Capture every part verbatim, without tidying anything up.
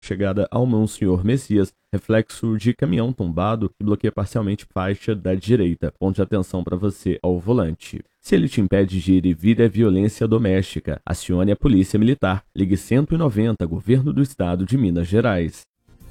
chegada ao Monsenhor Messias, reflexo de caminhão tombado que bloqueia parcialmente faixa da direita. Ponto de atenção para você ao volante. Se ele te impede de ir e vir, é violência doméstica. Acione a Polícia Militar. Ligue cento e noventa, Governo do Estado de Minas Gerais.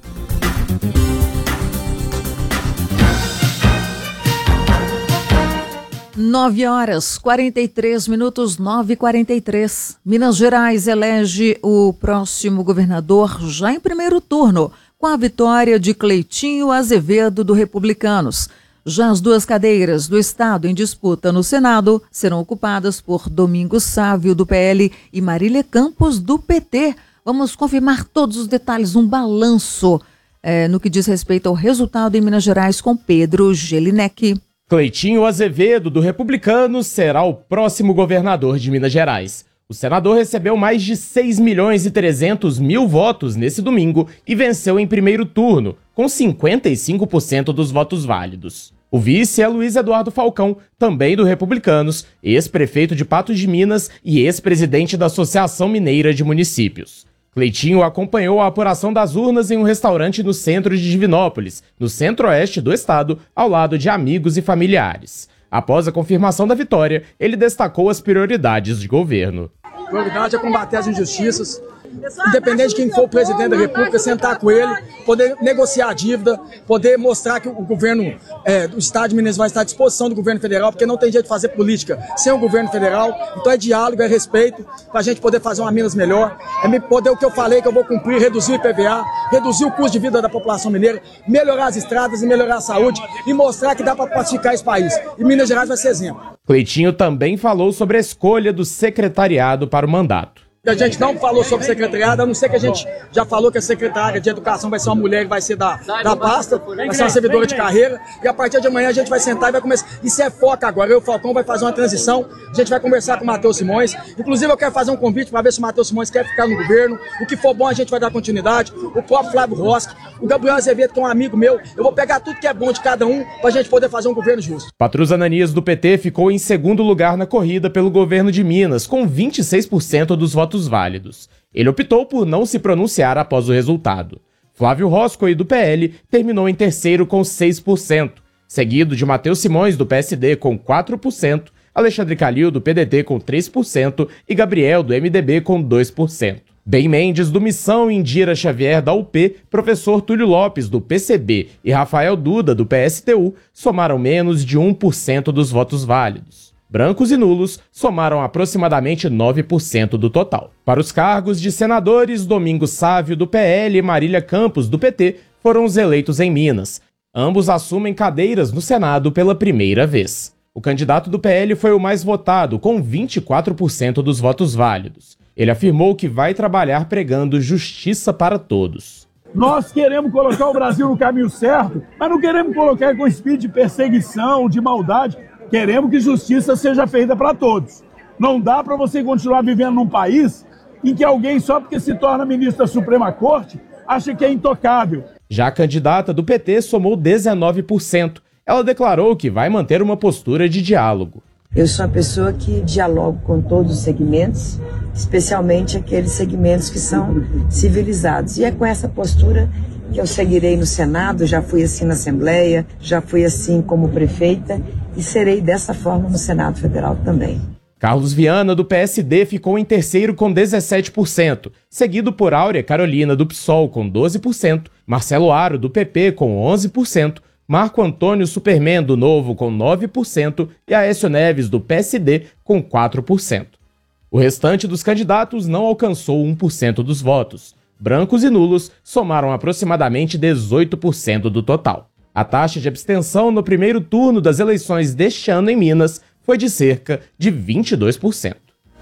Nove horas, quarenta e três minutos, nove e quarenta e três. Minas Gerais elege o próximo governador já em primeiro turno, com a vitória de Cleitinho Azevedo, do Republicanos. Já as duas cadeiras do Estado em disputa no Senado serão ocupadas por Domingos Sávio, do P L, e Marília Campos, do P T. Vamos confirmar todos os detalhes, um balanço é, no que diz respeito ao resultado em Minas Gerais com Pedro Gelinek. Cleitinho Azevedo, do Republicanos, será o próximo governador de Minas Gerais. O senador recebeu mais de seis milhões e trezentos mil votos nesse domingo e venceu em primeiro turno, com cinquenta e cinco por cento dos votos válidos. O vice é Luiz Eduardo Falcão, também do Republicanos, ex-prefeito de Patos de Minas e ex-presidente da Associação Mineira de Municípios. Cleitinho acompanhou a apuração das urnas em um restaurante no centro de Divinópolis, no centro-oeste do estado, ao lado de amigos e familiares. Após a confirmação da vitória, ele destacou as prioridades de governo. A prioridade é combater as injustiças, independente de quem for o presidente da República, sentar com ele, poder negociar a dívida, poder mostrar que o governo é, do Estado de Minas vai estar à disposição do governo federal, porque não tem jeito de fazer política sem o governo federal. Então é diálogo, é respeito, para a gente poder fazer uma Minas melhor, é me poder o que eu falei que eu vou cumprir, reduzir o I P V A, reduzir o custo de vida da população mineira, melhorar as estradas e melhorar a saúde e mostrar que dá para pacificar esse país. E Minas Gerais vai ser exemplo. Cleitinho também falou sobre a escolha do secretariado para o mandato. A gente não falou sobre secretariado, a não ser que a gente já falou que a secretária de Educação vai ser uma mulher que vai ser da, da pasta, vai ser uma servidora de carreira, e a partir de amanhã a gente vai sentar e vai começar. Isso é foca agora. Eu, o Falcão, vai fazer uma transição, a gente vai conversar com o Matheus Simões. Inclusive, eu quero fazer um convite para ver se o Matheus Simões quer ficar no governo. O que for bom, a gente vai dar continuidade. O próprio Flávio Rosque, o Gabriel Azevedo, que é um amigo meu. Eu vou pegar tudo que é bom de cada um para a gente poder fazer um governo justo. Patrus Ananias, do P T, ficou em segundo lugar na corrida pelo governo de Minas, com vinte e seis por cento dos votos válidos. Ele optou por não se pronunciar após o resultado. Flávio Roscoe, do P L, terminou em terceiro com seis por cento, seguido de Matheus Simões, do P S D, com quatro por cento, Alexandre Calil, do P D T, com três por cento e Gabriel, do M D B, com dois por cento. Ben Mendes, do Missão, Indira Xavier, da U P, professor Túlio Lopes, do P C B e Rafael Duda, do P S T U, somaram menos de um por cento dos votos válidos. Brancos e nulos somaram aproximadamente nove por cento do total. Para os cargos de senadores, Domingos Sávio, do P L, e Marília Campos, do P T, foram os eleitos em Minas. Ambos assumem cadeiras no Senado pela primeira vez. O candidato do P L foi o mais votado, com vinte e quatro por cento dos votos válidos. Ele afirmou que vai trabalhar pregando justiça para todos. Nós queremos colocar o Brasil no caminho certo, mas não queremos colocar com espírito de perseguição, de maldade. Queremos que justiça seja feita para todos. Não dá para você continuar vivendo num país em que alguém, só porque se torna ministro da Suprema Corte, acha que é intocável. Já a candidata do P T somou dezenove por cento. Ela declarou que vai manter uma postura de diálogo. Eu sou uma pessoa que dialogo com todos os segmentos, especialmente aqueles segmentos que são civilizados. E é com essa postura que eu seguirei no Senado, já fui assim na Assembleia, já fui assim como prefeita e serei dessa forma no Senado Federal também. Carlos Viana, do P S D, ficou em terceiro com dezessete por cento, seguido por Áurea Carolina, do P SOL, com doze por cento, Marcelo Aro, do P P, com onze por cento, Marco Antônio Superman, do Novo, com nove por cento e Aécio Neves, do P S D, com quatro por cento. O restante dos candidatos não alcançou um por cento dos votos. Brancos e nulos somaram aproximadamente dezoito por cento do total. A taxa de abstenção no primeiro turno das eleições deste ano em Minas foi de cerca de vinte e dois por cento.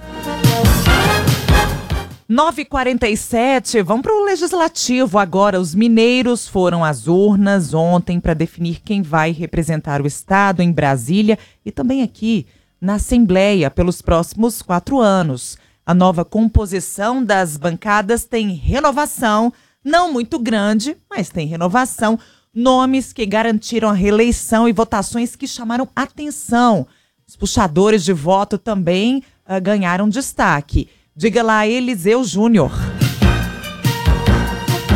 nove e quarenta e sete, vamos para o Legislativo agora. Os mineiros foram às urnas ontem para definir quem vai representar o Estado em Brasília e também aqui na Assembleia pelos próximos quatro anos. A nova composição das bancadas tem renovação, não muito grande, mas tem renovação. Nomes que garantiram a reeleição e votações que chamaram atenção. Os puxadores de voto também uh, ganharam destaque. Diga lá, Eliseu Júnior.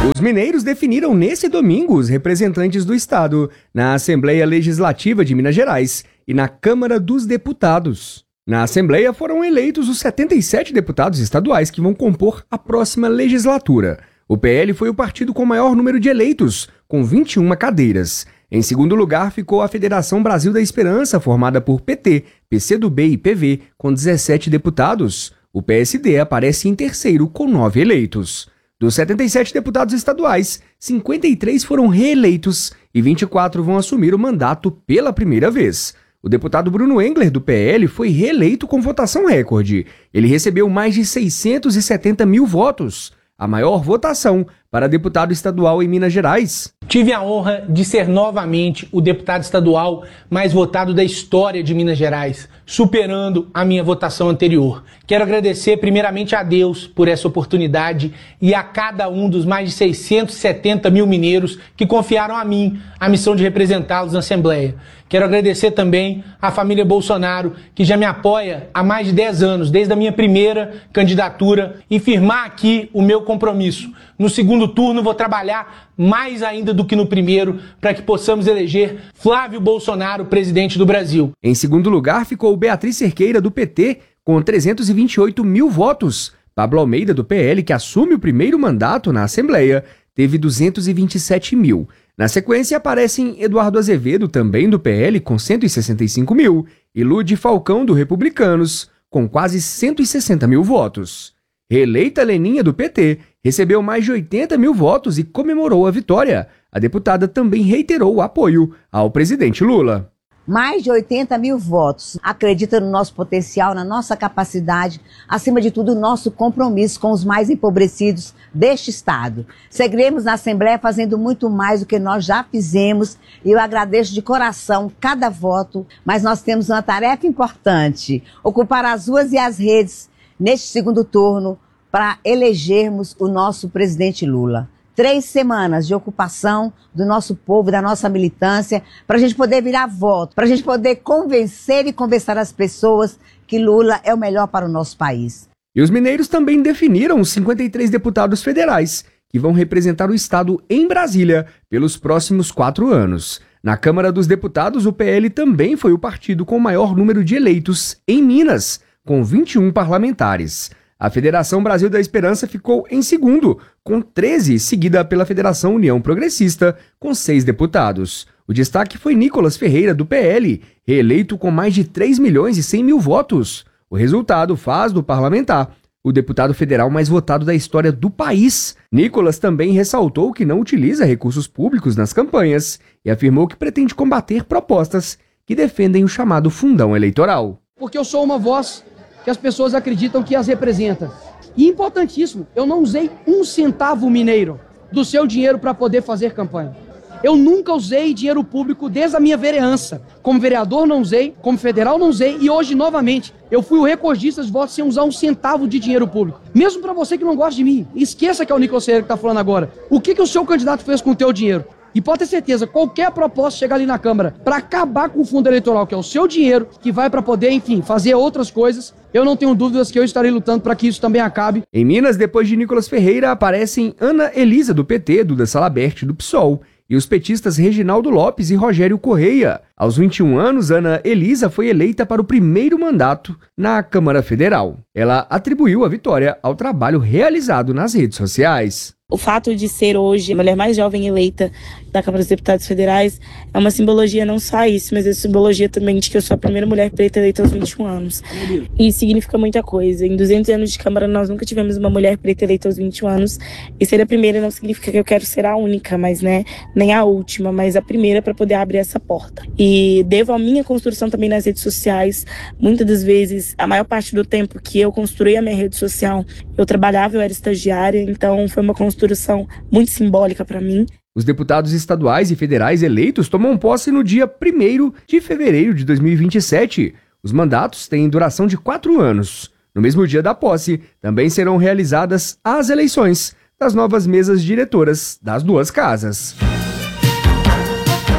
Os mineiros definiram nesse domingo os representantes do estado na Assembleia Legislativa de Minas Gerais e na Câmara dos Deputados. Na Assembleia foram eleitos os setenta e sete deputados estaduais que vão compor a próxima legislatura. O P L foi o partido com maior número de eleitos, com vinte e uma cadeiras. Em segundo lugar ficou a Federação Brasil da Esperança, formada por P T, P C do B e P V, com dezessete deputados. O P S D aparece em terceiro, com nove eleitos. Dos setenta e sete deputados estaduais, cinquenta e três foram reeleitos e vinte e quatro vão assumir o mandato pela primeira vez. O deputado Bruno Engler, do P L, foi reeleito com votação recorde. Ele recebeu mais de seiscentos e setenta mil votos, a maior votação para deputado estadual em Minas Gerais. Tive a honra de ser novamente o deputado estadual mais votado da história de Minas Gerais, superando a minha votação anterior. Quero agradecer primeiramente a Deus por essa oportunidade e a cada um dos mais de seiscentos e setenta mil mineiros que confiaram a mim a missão de representá-los na Assembleia. Quero agradecer também à família Bolsonaro, que já me apoia há mais de dez anos, desde a minha primeira candidatura, e firmar aqui o meu compromisso. No segundo turno vou trabalhar mais ainda do que no primeiro para que possamos eleger Flávio Bolsonaro presidente do Brasil. Em segundo lugar ficou Beatriz Cerqueira, do P T, com trezentos e vinte e oito mil votos. Pablo Almeida, do P L, que assume o primeiro mandato na Assembleia, teve duzentos e vinte e sete mil. Na sequência aparecem Eduardo Azevedo, também do P L, com cento e sessenta e cinco mil, e Lude Falcão, do Republicanos, com quase cento e sessenta mil votos. Reeleita Leninha, do P T, recebeu mais de oitenta mil votos e comemorou a vitória. A deputada também reiterou o apoio ao presidente Lula. Mais de oitenta mil votos. Acredita no nosso potencial, na nossa capacidade, acima de tudo, o nosso compromisso com os mais empobrecidos deste estado. Seguiremos na Assembleia fazendo muito mais do que nós já fizemos e eu agradeço de coração cada voto, mas nós temos uma tarefa importante, ocupar as ruas e as redes neste segundo turno para elegermos o nosso presidente Lula. Três semanas de ocupação do nosso povo, da nossa militância, para a gente poder virar voto, para a gente poder convencer e convencer as pessoas que Lula é o melhor para o nosso país. E os mineiros também definiram os cinquenta e três deputados federais, que vão representar o estado em Brasília pelos próximos quatro anos. Na Câmara dos Deputados, o P L também foi o partido com o maior número de eleitos em Minas, com vinte e um parlamentares. A Federação Brasil da Esperança ficou em segundo, com treze, seguida pela Federação União Progressista, com seis deputados. O destaque foi Nicolas Ferreira, do P L, reeleito com mais de três milhões e cem mil votos. O resultado faz do parlamentar o deputado federal mais votado da história do país. Nicolas também ressaltou que não utiliza recursos públicos nas campanhas e afirmou que pretende combater propostas que defendem o chamado fundão eleitoral. Porque eu sou uma voz que as pessoas acreditam que as representa. E importantíssimo, eu não usei um centavo mineiro do seu dinheiro para poder fazer campanha. Eu nunca usei dinheiro público desde a minha vereança. Como vereador não usei, como federal não usei e hoje, novamente, eu fui o recordista de votos sem usar um centavo de dinheiro público. Mesmo para você que não gosta de mim, esqueça que é o Nicolas Ferreira que está falando agora. O que, que o seu candidato fez com o teu dinheiro? E pode ter certeza, qualquer proposta chegar ali na Câmara para acabar com o fundo eleitoral, que é o seu dinheiro, que vai para poder, enfim, fazer outras coisas, eu não tenho dúvidas que eu estarei lutando para que isso também acabe. Em Minas, depois de Nicolas Ferreira, aparecem Ana Elisa, do P T, Duda Salabert, do P SOL, e os petistas Reginaldo Lopes e Rogério Correia. Aos vinte e um anos, Ana Elisa foi eleita para o primeiro mandato na Câmara Federal. Ela atribuiu a vitória ao trabalho realizado nas redes sociais. O fato de ser hoje a mulher mais jovem eleita da Câmara dos Deputados Federais é uma simbologia não só isso, mas é simbologia também de que eu sou a primeira mulher preta eleita aos vinte e um anos. E significa muita coisa. Em duzentos anos de Câmara, nós nunca tivemos uma mulher preta eleita aos vinte e um anos. E ser a primeira não significa que eu quero ser a única, mas né, nem a última, mas a primeira para poder abrir essa porta. E devo a minha construção também nas redes sociais. Muitas das vezes, a maior parte do tempo que eu construí a minha rede social, eu trabalhava, eu era estagiária, então foi uma construção muito simbólica para mim. Os deputados estaduais e federais eleitos tomam posse no dia primeiro de fevereiro de dois mil e vinte e sete. Os mandatos têm duração de quatro anos. No mesmo dia da posse, também serão realizadas as eleições das novas mesas diretoras das duas casas.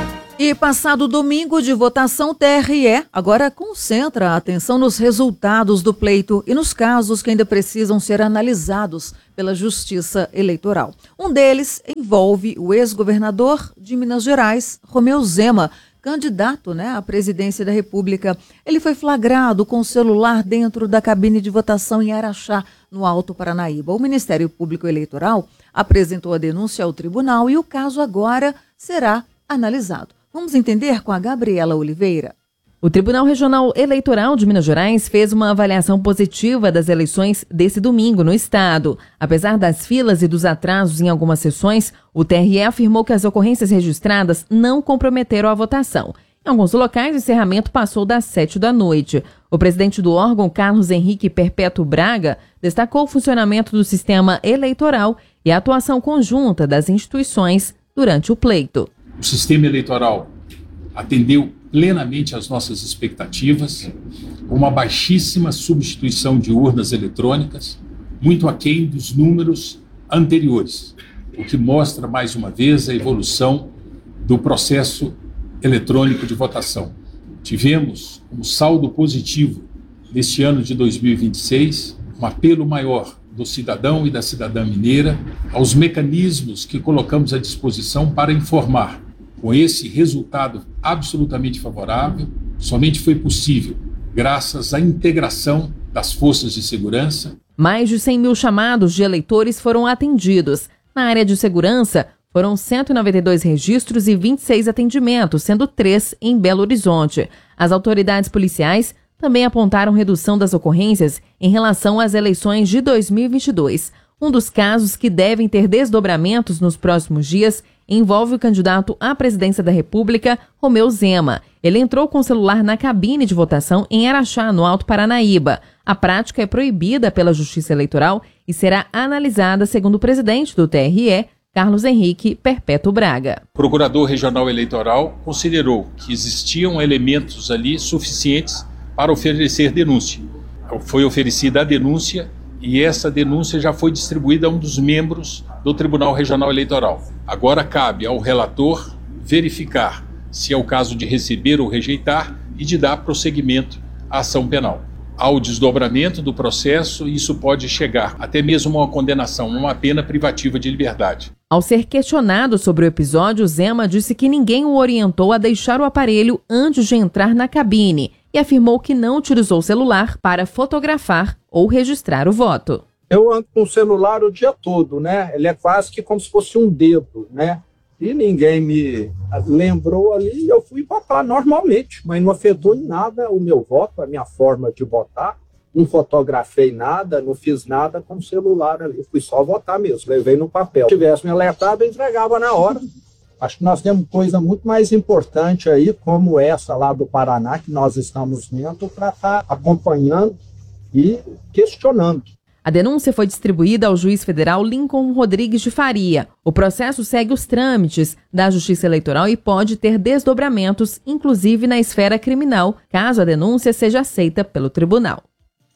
E passado domingo de votação, o T R E agora concentra a atenção nos resultados do pleito e nos casos que ainda precisam ser analisados pela Justiça Eleitoral. Um deles envolve o ex-governador de Minas Gerais, Romeu Zema, candidato, né, à presidência da República. Ele foi flagrado com o celular dentro da cabine de votação em Araxá, no Alto Paranaíba. O Ministério Público Eleitoral apresentou a denúncia ao tribunal e o caso agora será analisado. Vamos entender com a Gabriela Oliveira. O Tribunal Regional Eleitoral de Minas Gerais fez uma avaliação positiva das eleições desse domingo no estado. Apesar das filas e dos atrasos em algumas sessões, o T R E afirmou que as ocorrências registradas não comprometeram a votação. Em alguns locais, o encerramento passou das sete da noite. O presidente do órgão, Carlos Henrique Perpétuo Braga, destacou o funcionamento do sistema eleitoral e a atuação conjunta das instituições durante o pleito. O sistema eleitoral atendeu plenamente às nossas expectativas, com uma baixíssima substituição de urnas eletrônicas, muito aquém dos números anteriores, o que mostra, mais uma vez, a evolução do processo eletrônico de votação. Tivemos um saldo positivo neste ano de dois mil e vinte e seis, um apelo maior do cidadão e da cidadã mineira aos mecanismos que colocamos à disposição para informar. Com esse resultado absolutamente favorável, somente foi possível graças à integração das forças de segurança. Mais de cem mil chamados de eleitores foram atendidos. Na área de segurança, foram cento e noventa e dois registros e vinte e seis atendimentos, sendo três em Belo Horizonte. As autoridades policiais também apontaram redução das ocorrências em relação às eleições de dois mil e vinte e dois. Um dos casos que devem ter desdobramentos nos próximos dias envolve o candidato à presidência da República, Romeu Zema. Ele entrou com o celular na cabine de votação em Araxá, no Alto Paranaíba. A prática é proibida pela Justiça Eleitoral e será analisada, segundo o presidente do T R E, Carlos Henrique Perpétuo Braga. O Procurador Regional Eleitoral considerou que existiam elementos ali suficientes para oferecer denúncia. Foi oferecida a denúncia e essa denúncia já foi distribuída a um dos membros do Tribunal Regional Eleitoral. Agora cabe ao relator verificar se é o caso de receber ou rejeitar e de dar prosseguimento à ação penal. Ao desdobramento do processo, isso pode chegar até mesmo a uma condenação, uma pena privativa de liberdade. Ao ser questionado sobre o episódio, Zema disse que ninguém o orientou a deixar o aparelho antes de entrar na cabine e afirmou que não utilizou o celular para fotografar ou registrar o voto. Eu ando com o celular o dia todo, né? Ele é quase que como se fosse um dedo, né? E ninguém me lembrou ali, eu fui votar normalmente, mas não afetou em nada o meu voto, a minha forma de votar. Não fotografei nada, não fiz nada com o celular ali, fui só votar mesmo, levei no papel. Se tivesse me alertado, eu entregava na hora. Acho que nós temos coisa muito mais importante aí, como essa lá do Paraná, que nós estamos dentro, para estar acompanhando e questionando. A denúncia foi distribuída ao juiz federal Lincoln Rodrigues de Faria. O processo segue os trâmites da Justiça Eleitoral e pode ter desdobramentos, inclusive na esfera criminal, caso a denúncia seja aceita pelo tribunal.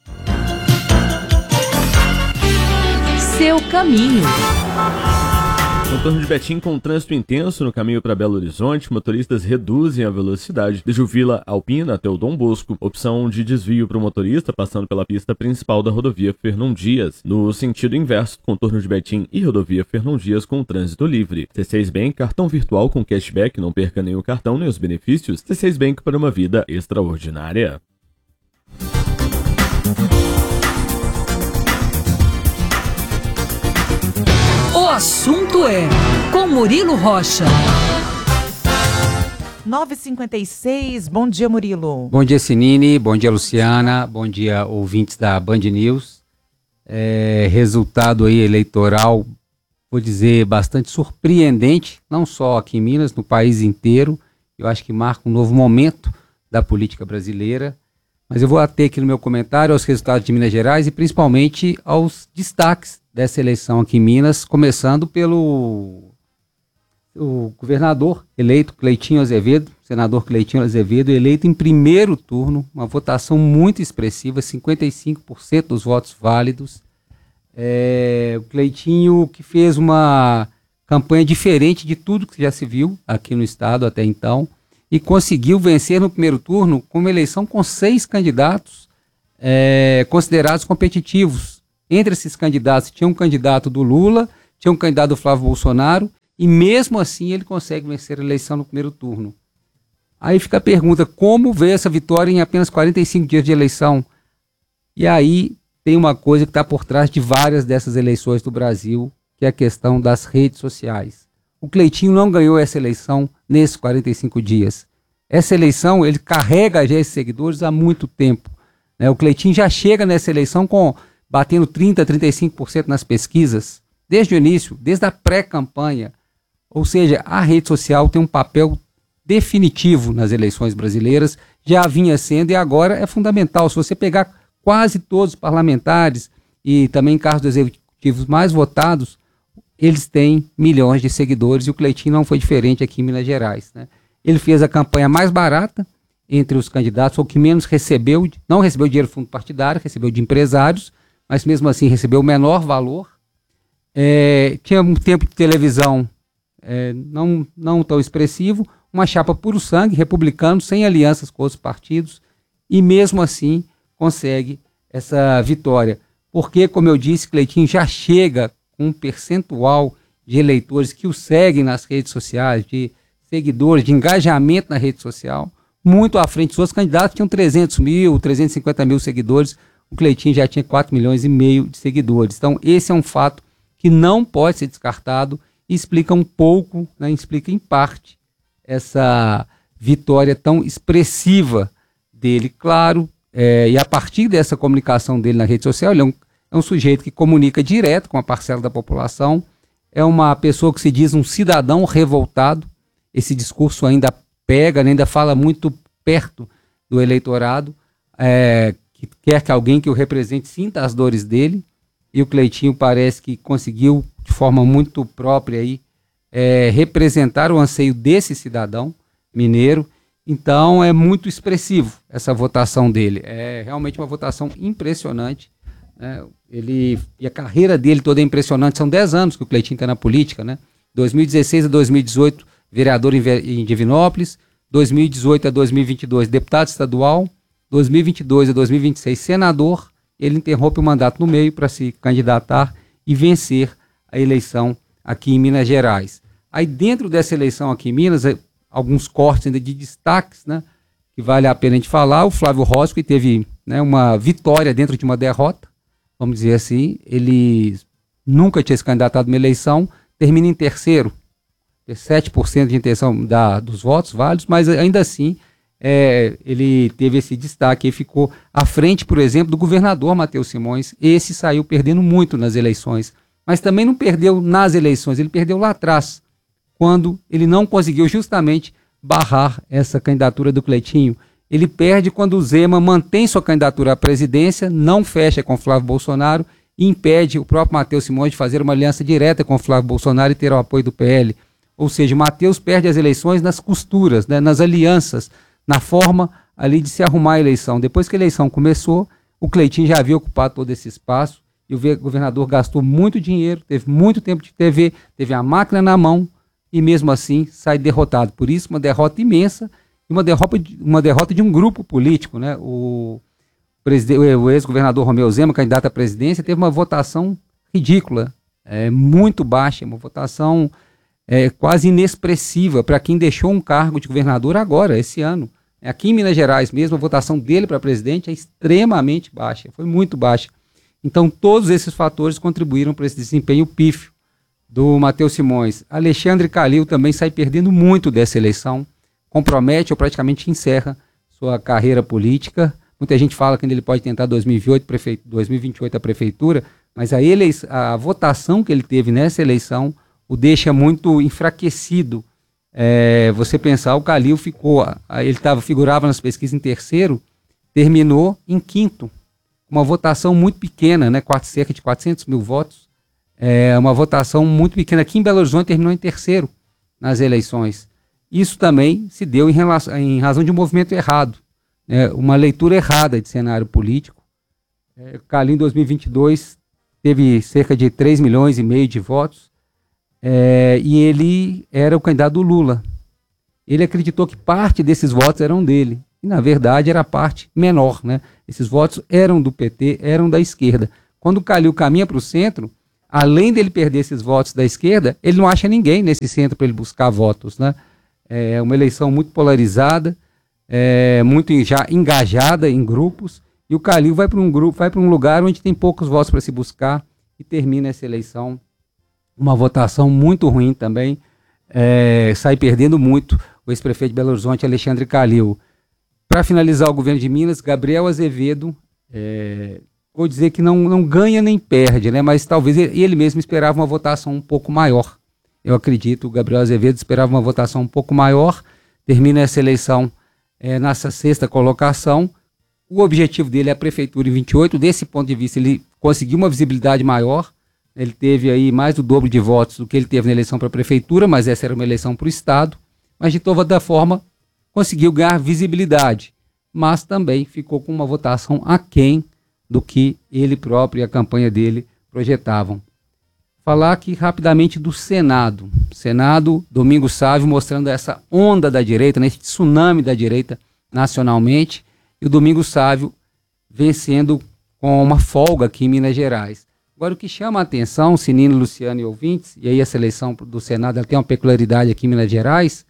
Seu caminho. Contorno de Betim com trânsito intenso no caminho para Belo Horizonte, motoristas reduzem a velocidade desde o Vila Alpina até o Dom Bosco, opção de desvio para o motorista passando pela pista principal da rodovia Fernão Dias. No sentido inverso, contorno de Betim e rodovia Fernão Dias com trânsito livre. C seis Bank, cartão virtual com cashback, não perca nem o cartão nem os benefícios. C seis Bank para uma vida extraordinária. O assunto é com Murilo Rocha. nove e cinquenta e seis, bom dia, Murilo. Bom dia, Sinine, bom dia, Luciana, bom dia, ouvintes da Band News. É, resultado aí eleitoral, vou dizer, bastante surpreendente, não só aqui em Minas, no país inteiro. Eu acho que marca um novo momento da política brasileira. Mas eu vou ater aqui no meu comentário aos resultados de Minas Gerais e principalmente aos destaques dessa eleição aqui em Minas, começando pelo o governador eleito Cleitinho Azevedo, senador Cleitinho Azevedo, eleito em primeiro turno, uma votação muito expressiva, cinquenta e cinco por cento dos votos válidos. É, o Cleitinho que fez uma campanha diferente de tudo que já se viu aqui no estado até então. e conseguiu vencer no primeiro turno com uma eleição com seis candidatos é, considerados competitivos. Entre esses candidatos tinha um candidato do Lula, tinha um candidato do Flávio Bolsonaro, e mesmo assim ele consegue vencer a eleição no primeiro turno. Aí fica a pergunta, como veio essa vitória em apenas quarenta e cinco dias de eleição? E aí tem uma coisa que está por trás de várias dessas eleições do Brasil, que é a questão das redes sociais. O Cleitinho não ganhou essa eleição nesses quarenta e cinco dias. Essa eleição, ele carrega já esses seguidores há muito tempo. Né? O Cleitinho já chega nessa eleição com batendo trinta, trinta e cinco por cento nas pesquisas, desde o início, desde a pré-campanha. Ou seja, a rede social tem um papel definitivo nas eleições brasileiras, já vinha sendo e agora é fundamental. Se você pegar quase todos os parlamentares e também cargos executivos mais votados, eles têm milhões de seguidores e o Cleitinho não foi diferente aqui em Minas Gerais. Né? Ele fez a campanha mais barata entre os candidatos, ou que menos recebeu, não recebeu dinheiro do fundo partidário, recebeu de empresários, mas mesmo assim recebeu o menor valor. É, tinha um tempo de televisão é, não, não tão expressivo, uma chapa puro sangue, republicano, sem alianças com outros partidos, e mesmo assim consegue essa vitória. Porque, como eu disse, Cleitinho já chega com um percentual de eleitores que o seguem nas redes sociais, de seguidores, de engajamento na rede social, muito à frente dos outros candidatos, tinham trezentos mil, trezentos e cinquenta mil seguidores, o Cleitinho já tinha quatro milhões e meio de seguidores. Então, esse é um fato que não pode ser descartado e explica um pouco, né, explica em parte, essa vitória tão expressiva dele. Claro, é, e a partir dessa comunicação dele na rede social, ele é um, é um sujeito que comunica direto com a parcela da população, é uma pessoa que se diz um cidadão revoltado, esse discurso ainda pega, ainda fala muito perto do eleitorado, é, que quer que alguém que o represente sinta as dores dele, e o Cleitinho parece que conseguiu, de forma muito própria, aí, é, representar o anseio desse cidadão mineiro. Então é muito expressivo essa votação dele, é realmente uma votação impressionante, né? Ele, e a carreira dele toda é impressionante, são dez anos que o Cleitinho está na política, né? dois mil e dezesseis a dois mil e dezoito, vereador em, em Divinópolis, dois mil e dezoito a dois mil e vinte e dois, deputado estadual, dois mil e vinte e dois a dois mil e vinte e seis, senador. Ele interrompe o mandato no meio para se candidatar e vencer a eleição aqui em Minas Gerais. Aí dentro dessa eleição aqui em Minas, alguns cortes ainda de destaques, né, que vale a pena a gente falar. O Flávio Rosco teve, né, uma vitória dentro de uma derrota, vamos dizer assim. Ele nunca tinha se candidatado a uma eleição, termina em terceiro, sete por cento de intenção da, dos votos válidos, mas ainda assim é, ele teve esse destaque e ficou à frente, por exemplo, do governador Matheus Simões. Esse saiu perdendo muito nas eleições, mas também não perdeu nas eleições, ele perdeu lá atrás, quando ele não conseguiu justamente barrar essa candidatura do Cleitinho. Ele perde quando o Zema mantém sua candidatura à presidência, não fecha com Flávio Bolsonaro e impede o próprio Matheus Simões de fazer uma aliança direta com Flávio Bolsonaro e ter o apoio do P L. Ou seja, o Matheus perde as eleições nas costuras, né, nas alianças, na forma ali de se arrumar a eleição. Depois que a eleição começou, o Cleitinho já havia ocupado todo esse espaço e o governador gastou muito dinheiro, teve muito tempo de T V, teve a máquina na mão e mesmo assim sai derrotado. Por isso, uma derrota imensa e uma derrota, uma derrota de um grupo político, né? O, o ex-governador Romeu Zema, candidato à presidência, teve uma votação ridícula, é, muito baixa, uma votação é, quase inexpressiva para quem deixou um cargo de governador agora, esse ano. Aqui em Minas Gerais mesmo, a votação dele para presidente é extremamente baixa, foi muito baixa. Então todos esses fatores contribuíram para esse desempenho pífio do Matheus Simões. Alexandre Calil também sai perdendo muito dessa eleição, compromete ou praticamente encerra sua carreira política. Muita gente fala que ele pode tentar dois mil e vinte e oito, prefe... dois mil e vinte e oito a prefeitura, mas a, ele... a votação que ele teve nessa eleição o deixa muito enfraquecido. É, você pensar, o Calil ficou, ele tava, figurava nas pesquisas em terceiro, terminou em quinto, uma votação muito pequena, né, quatro, cerca de quatrocentos mil votos, é, uma votação muito pequena. Aqui em Belo Horizonte terminou em terceiro nas eleições. Isso também se deu em, relação, em razão de um movimento errado, né, uma leitura errada de cenário político. É, o Calil em dois mil e vinte e dois teve cerca de três milhões e meio de votos, É, e ele era o candidato do Lula. ele acreditou que parte desses votos eram dele. E, na verdade, era a parte menor, né? Esses votos eram do P T, eram da esquerda. Quando o Calil caminha para o centro, além dele perder esses votos da esquerda, ele não acha ninguém nesse centro para ele buscar votos, né? É uma eleição muito polarizada, é, muito já engajada em grupos, e o Calil vai para um grupo, vai para um lugar onde tem poucos votos para se buscar e termina essa eleição uma votação muito ruim também, é, sai perdendo muito o ex-prefeito de Belo Horizonte, Alexandre Calil. Para finalizar o governo de Minas, Gabriel Azevedo, é, vou dizer que não, não ganha nem perde, né? Mas talvez ele, ele mesmo esperava uma votação um pouco maior. Eu acredito, o Gabriel Azevedo esperava uma votação um pouco maior, termina essa eleição é, nessa sexta colocação. O objetivo dele é a prefeitura em vinte e oito, desse ponto de vista ele conseguiu uma visibilidade maior, ele teve aí mais do dobro de votos do que ele teve na eleição para a prefeitura, mas essa era uma eleição para o Estado, mas de toda forma conseguiu ganhar visibilidade, mas também ficou com uma votação aquém do que ele próprio e a campanha dele projetavam. Falar aqui rapidamente do Senado. Senado, Domingos Sávio mostrando essa onda da direita, né, esse tsunami da direita nacionalmente, e o Domingos Sávio vencendo com uma folga aqui em Minas Gerais. Agora, o que chama a atenção, Cinino, Luciano e ouvintes, e aí essa eleição do Senado ela tem uma peculiaridade aqui em Minas Gerais,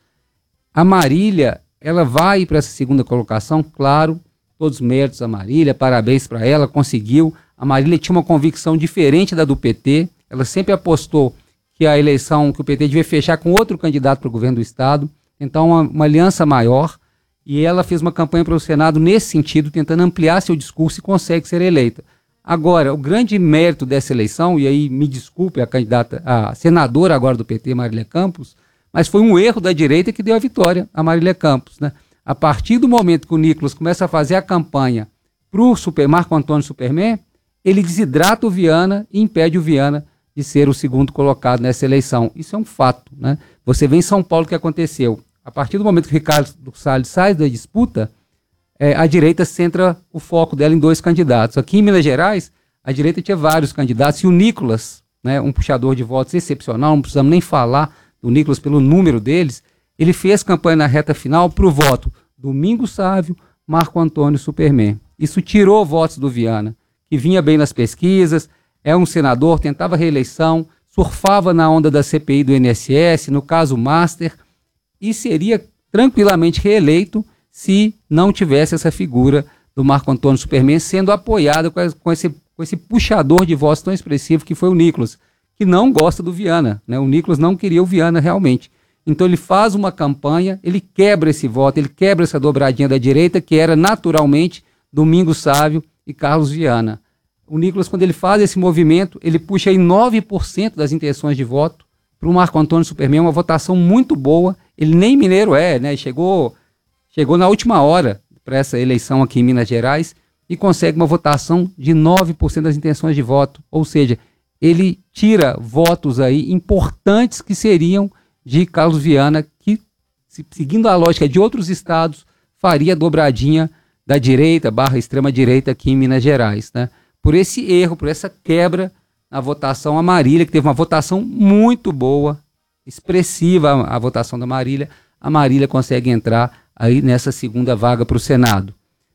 a Marília, ela vai para essa segunda colocação, claro, todos os méritos a Marília, parabéns para ela, conseguiu. A Marília tinha uma convicção diferente da do P T, ela sempre apostou que a eleição, que o P T devia fechar com outro candidato para o governo do Estado, então uma, uma aliança maior, e ela fez uma campanha para o Senado nesse sentido, tentando ampliar seu discurso e consegue ser eleita. Agora, o grande mérito dessa eleição, e aí me desculpe a candidata, a senadora agora do P T, Marília Campos, mas foi um erro da direita que deu a vitória a Marília Campos, né? A partir do momento que o Nicolas começa a fazer a campanha para o Super Marco Antônio Superman, ele desidrata o Viana e impede o Viana de ser o segundo colocado nessa eleição. Isso é um fato, né? Você vê em São Paulo o que aconteceu. A partir do momento que o Ricardo Salles sai da disputa, é, a direita centra o foco dela em dois candidatos. Aqui em Minas Gerais, a direita tinha vários candidatos e o Nicolas, né, um puxador de votos excepcional, não precisamos nem falar do Nicolas pelo número deles, ele fez campanha na reta final para o voto Domingos Sávio, Marco Antônio Superman. Isso tirou votos do Viana, que vinha bem nas pesquisas, é um senador, tentava reeleição, surfava na onda da C P I do I N S S, no caso Master, e seria tranquilamente reeleito se não tivesse essa figura do Marco Antônio Superman sendo apoiado com, com, esse, com esse puxador de votos tão expressivo que foi o Nicolas, que não gosta do Viana, né? O Nicolas não queria o Viana realmente. Então ele faz uma campanha, ele quebra esse voto, ele quebra essa dobradinha da direita, que era naturalmente Domingos Sávio e Carlos Viana. O Nicolas, quando ele faz esse movimento, ele puxa aí nove por cento das intenções de voto para o Marco Antônio Superman, uma votação muito boa. Ele nem mineiro é, né? Chegou, chegou na última hora para essa eleição aqui em Minas Gerais e consegue uma votação de nove por cento das intenções de voto. Ou seja, ele tira votos aí importantes que seriam de Carlos Viana, que, seguindo a lógica de outros estados, faria a dobradinha da direita barra extrema-direita aqui em Minas Gerais, né? Por esse erro, por essa quebra na votação, a Marília, que teve uma votação muito boa, expressiva a, a votação da Marília, a Marília consegue entrar aí nessa segunda vaga para o Senado.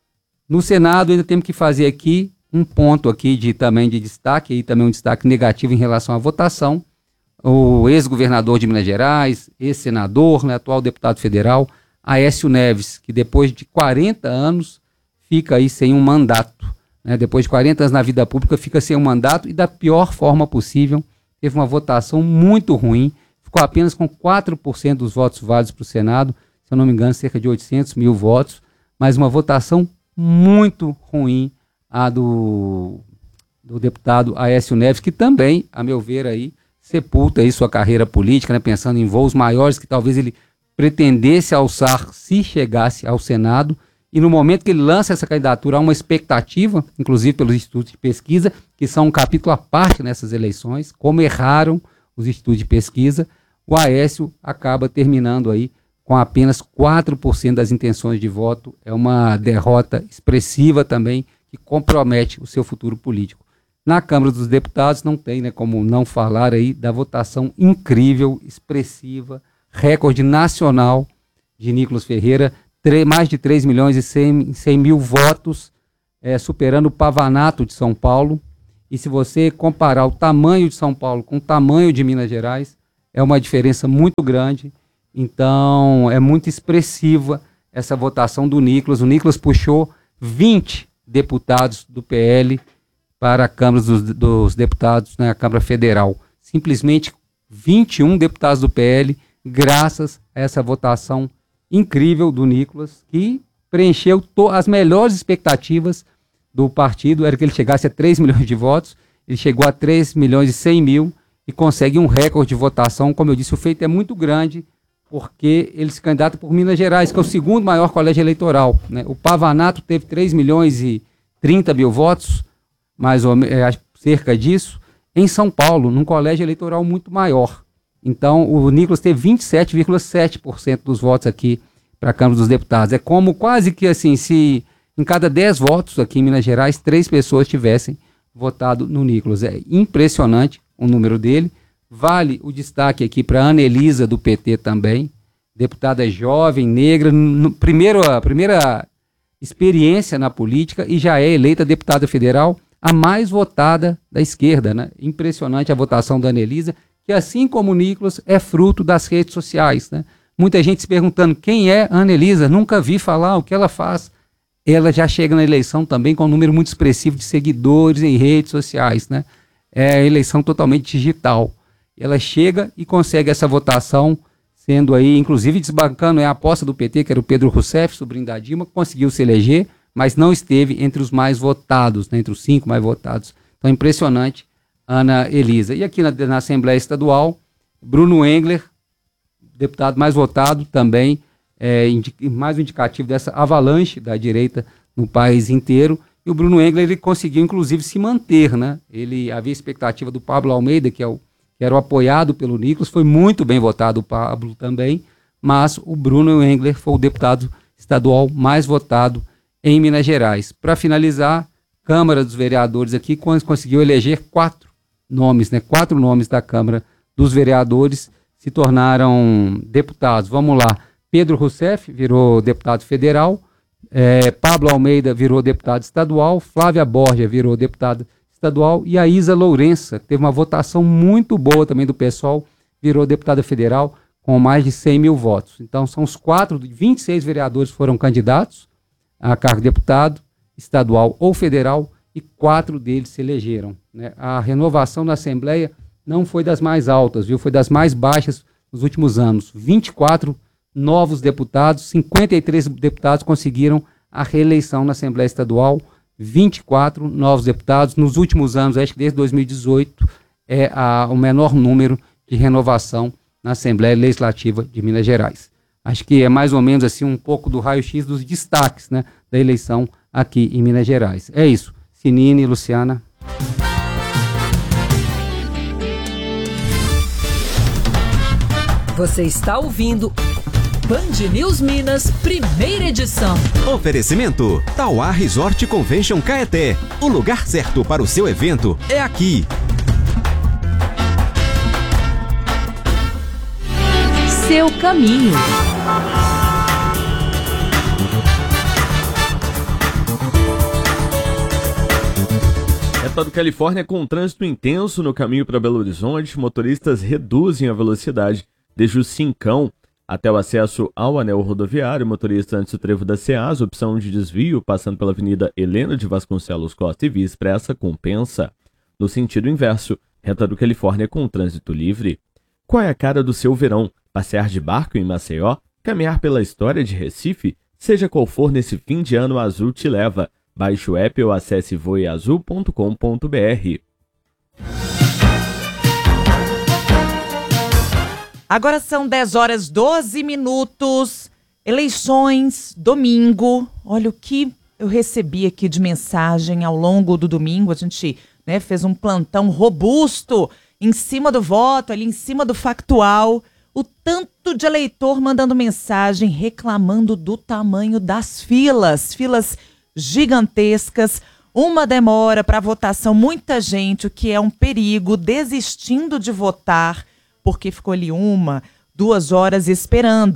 No Senado ainda temos que fazer aqui um ponto aqui de, também de destaque, aí também um destaque negativo em relação à votação. O ex-governador de Minas Gerais, ex-senador, né, atual deputado federal, Aécio Neves, que depois de quarenta anos fica aí sem um mandato. Né, depois de quarenta anos na vida pública, fica sem um mandato e da pior forma possível. Teve uma votação muito ruim, ficou apenas com quatro por cento dos votos válidos para o Senado, se eu não me engano, cerca de oitocentos mil votos, mas uma votação muito ruim a do, do deputado Aécio Neves, que também, a meu ver, aí, sepulta aí sua carreira política, né, pensando em voos maiores que talvez ele pretendesse alçar se chegasse ao Senado. E no momento que ele lança essa candidatura, há uma expectativa, inclusive pelos institutos de pesquisa, que são um capítulo à parte nessas eleições, como erraram os institutos de pesquisa, o Aécio acaba terminando aí com apenas quatro por cento das intenções de voto. É uma derrota expressiva também, que compromete o seu futuro político. Na Câmara dos Deputados não tem, né, como não falar aí da votação incrível, expressiva, recorde nacional, de Nicolas Ferreira, mais de três milhões e cem mil votos, é, superando o Pavanato de São Paulo. E se você comparar o tamanho de São Paulo com o tamanho de Minas Gerais, é uma diferença muito grande. Então, é muito expressiva essa votação do Nicolas. O Nicolas puxou vinte deputados do P L para a Câmara dos, dos Deputados, né, a Câmara Federal. Simplesmente vinte e um deputados do P L, graças a essa votação incrível do Nicolas, que preencheu as melhores expectativas do partido. Era que ele chegasse a três milhões de votos, ele chegou a três milhões e cem mil e consegue um recorde de votação. Como eu disse, o feito é muito grande, porque ele se candidata por Minas Gerais, que é o segundo maior colégio eleitoral, né? O Pavanato teve três milhões e trinta mil votos, mais ou menos, é, cerca disso, em São Paulo, num colégio eleitoral muito maior. Então, o Nicolas teve vinte e sete vírgula sete por cento dos votos aqui para a Câmara dos Deputados. É como quase que assim, se em cada dez votos aqui em Minas Gerais, três pessoas tivessem votado no Nicolas. É impressionante o número dele. Vale o destaque aqui para a Ana Elisa, do P T também, deputada jovem, negra, no, primeiro, a primeira experiência na política, e já é eleita deputada federal, a mais votada da esquerda, né? Impressionante a votação da Ana Elisa, que assim como o Nicolas é fruto das redes sociais, né? Muita gente se perguntando quem é a Ana Elisa, nunca vi falar o que ela faz. Ela já chega na eleição também com um número muito expressivo de seguidores em redes sociais, né? É a eleição totalmente digital. Ela chega e consegue essa votação, sendo aí, inclusive, desbancando é a aposta do P T, que era o Pedro Rousseff, sobrinho da Dilma, conseguiu se eleger, mas não esteve entre os mais votados, né, entre os cinco mais votados. Então, impressionante, Ana Elisa. E aqui na, na Assembleia Estadual, Bruno Engler, deputado mais votado também, é, indi- mais um indicativo dessa avalanche da direita no país inteiro. E o Bruno Engler, ele conseguiu, inclusive, se manter, né? Ele havia expectativa do Pablo Almeida, que, é o, que era o apoiado pelo Nicolas, foi muito bem votado o Pablo também, mas o Bruno Engler foi o deputado estadual mais votado em Minas Gerais. Para finalizar, Câmara dos Vereadores aqui conseguiu eleger quatro nomes, né? Quatro nomes da Câmara dos Vereadores se tornaram deputados. Vamos lá, Pedro Rousseff virou deputado federal, é, Pablo Almeida virou deputado estadual, Flávia Borja virou deputada estadual e a Isa Lourença, que teve uma votação muito boa também do pessoal, virou deputada federal com mais de cem mil votos. Então são os quatro, vinte e seis vereadores foram candidatos a cargo de deputado estadual ou federal e quatro deles se elegeram, né? A renovação na Assembleia não foi das mais altas, viu? Foi das mais baixas nos últimos anos. vinte e quatro novos deputados, cinquenta e três deputados conseguiram a reeleição na Assembleia Estadual, vinte e quatro novos deputados. Nos últimos anos, acho que desde dois mil e dezoito, é a, o menor número de renovação na Assembleia Legislativa de Minas Gerais. Acho que é mais ou menos assim um pouco do raio-x dos destaques, né, da eleição aqui em Minas Gerais. É isso. Sinine e Luciana. Você está ouvindo Band News Minas, primeira edição. Oferecimento Tauá Resort Convention Caeté. O lugar certo para o seu evento é aqui. Seu caminho. Estado Califórnia, com um trânsito intenso no caminho para Belo Horizonte, motoristas reduzem a velocidade desde o Cincão até o acesso ao anel rodoviário. Motorista antes do trevo da Ceasa, opção de desvio passando pela Avenida Helena de Vasconcelos Costa e Via Expressa compensa. No sentido inverso, reta do Califórnia com trânsito livre. Qual é a cara do seu verão? Passear de barco em Maceió? Caminhar pela história de Recife? Seja qual for nesse fim de ano, a Azul te leva. Baixe o app ou acesse voe azul ponto com ponto b r. Agora são dez horas e doze minutos, eleições, domingo. Olha o que eu recebi aqui de mensagem ao longo do domingo. A gente, né, fez um plantão robusto em cima do voto, ali em cima do factual. O tanto de eleitor mandando mensagem reclamando do tamanho das filas, filas gigantescas, uma demora para votação, muita gente, o que é um perigo, desistindo de votar porque ficou ali uma, duas horas esperando.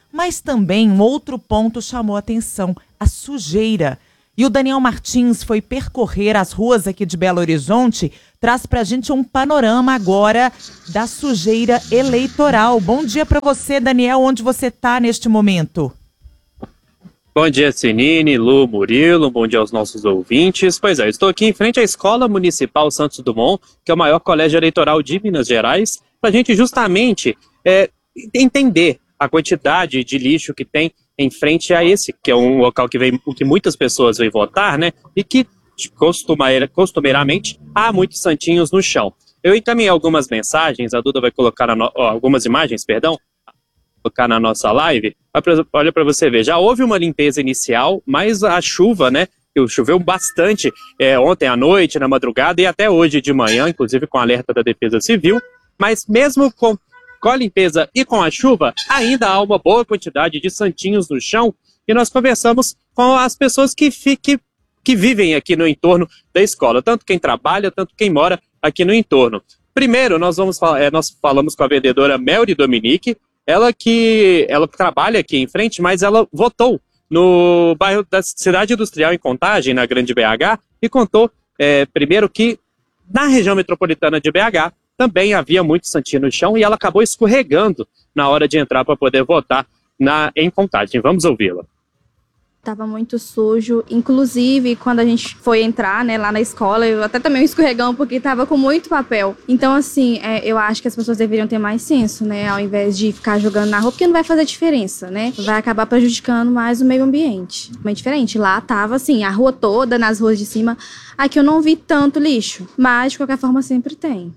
Mas também um outro ponto chamou a atenção, a sujeira. E o Daniel Martins foi percorrer as ruas aqui de Belo Horizonte, traz pra gente um panorama agora da sujeira eleitoral. Bom dia para você, Daniel, onde você está neste momento? Bom dia, Senine, Lu, Murilo, bom dia aos nossos ouvintes. Pois é, eu estou aqui em frente à Escola Municipal Santos Dumont, que é o maior colégio eleitoral de Minas Gerais, para a gente justamente é, entender a quantidade de lixo que tem em frente a esse, que é um local que, vem, que muitas pessoas vêm votar, né? E que costumeira, costumeiramente há muitos santinhos no chão. Eu encaminhei algumas mensagens, a Duda vai colocar na no, ó, algumas imagens, perdão, colocar na nossa live. Olha para você ver, já houve uma limpeza inicial, mas a chuva, né? Choveu bastante é, ontem à noite, na madrugada e até hoje de manhã, inclusive com alerta da Defesa Civil, mas mesmo com Com a limpeza e com a chuva, ainda há uma boa quantidade de santinhos no chão e nós conversamos com as pessoas que, fique, que vivem aqui no entorno da escola, tanto quem trabalha, tanto quem mora aqui no entorno. Primeiro, nós, vamos, é, nós falamos com a vendedora Melry Dominique, ela que ela trabalha aqui em frente, mas ela votou no bairro da Cidade Industrial em Contagem, na Grande B H, e contou é, primeiro que na região metropolitana de B H, também havia muito santinho no chão e ela acabou escorregando na hora de entrar para poder votar na, em Contagem. Vamos ouvi-la. Tava muito sujo, inclusive quando a gente foi entrar, né, lá na escola, eu até também escorregão porque tava com muito papel. Então, assim, é, eu acho que as pessoas deveriam ter mais senso, né, ao invés de ficar jogando na rua, porque não vai fazer diferença, né, vai acabar prejudicando mais o meio ambiente. Mas diferente, lá tava assim, a rua toda, nas ruas de cima, aqui eu não vi tanto lixo, mas de qualquer forma sempre tem.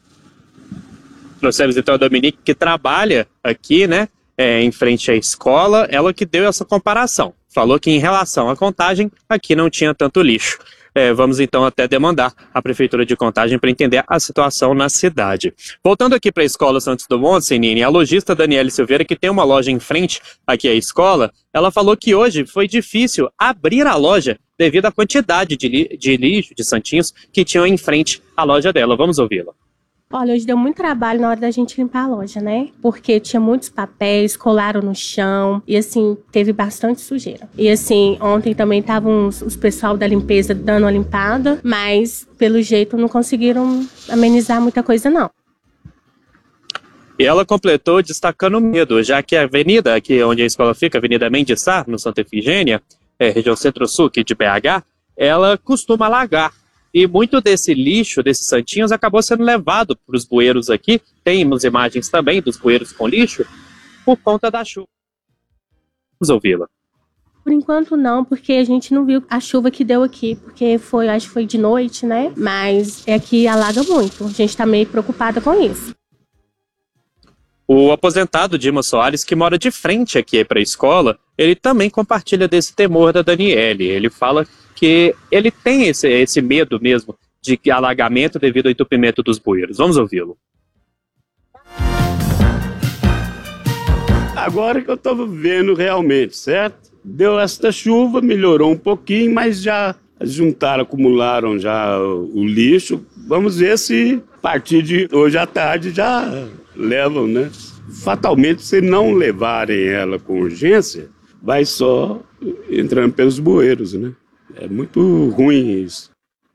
Trouxemos então a Dominique, que trabalha aqui, né, é, em frente à escola, ela que deu essa comparação. Falou que em relação à Contagem, aqui não tinha tanto lixo. É, vamos então até demandar a Prefeitura de Contagem para entender a situação na cidade. Voltando aqui para a Escola Santos Dumont, Senine, a lojista Daniele Silveira, que tem uma loja em frente aqui à escola, ela falou que hoje foi difícil abrir a loja devido à quantidade de, li de lixo, de santinhos, que tinham em frente à loja dela. Vamos ouvi-la. Olha, hoje deu muito trabalho na hora da gente limpar a loja, né? Porque tinha muitos papéis, colaram no chão e, assim, teve bastante sujeira. E, assim, ontem também estavam os, os pessoal da limpeza dando uma limpada, mas, pelo jeito, não conseguiram amenizar muita coisa, não. E ela completou destacando o medo, já que a avenida, aqui onde a escola fica, a Avenida Mendes Sá, no Santa Efigênia, é, região centro-sul aqui de B H, ela costuma alagar. E muito desse lixo, desses santinhos, acabou sendo levado para os bueiros aqui. Temos imagens também dos bueiros com lixo, por conta da chuva. Vamos ouvi-la. Por enquanto não, porque a gente não viu a chuva que deu aqui, porque foi, acho que foi de noite, né? Mas é que alaga muito, a gente está meio preocupada com isso. O aposentado Dima Soares, que mora de frente aqui para a escola, ele também compartilha desse temor da Daniele. Ele fala que ele tem esse, esse medo mesmo de alagamento devido ao entupimento dos bueiros. Vamos ouvi-lo. Agora que eu estou vendo realmente, certo? Deu esta chuva, melhorou um pouquinho, mas já juntaram, acumularam já o lixo. Vamos ver se a partir de hoje à tarde já levam, né? Fatalmente, se não levarem ela com urgência, vai só entrando pelos bueiros, né? É muito ruim isso.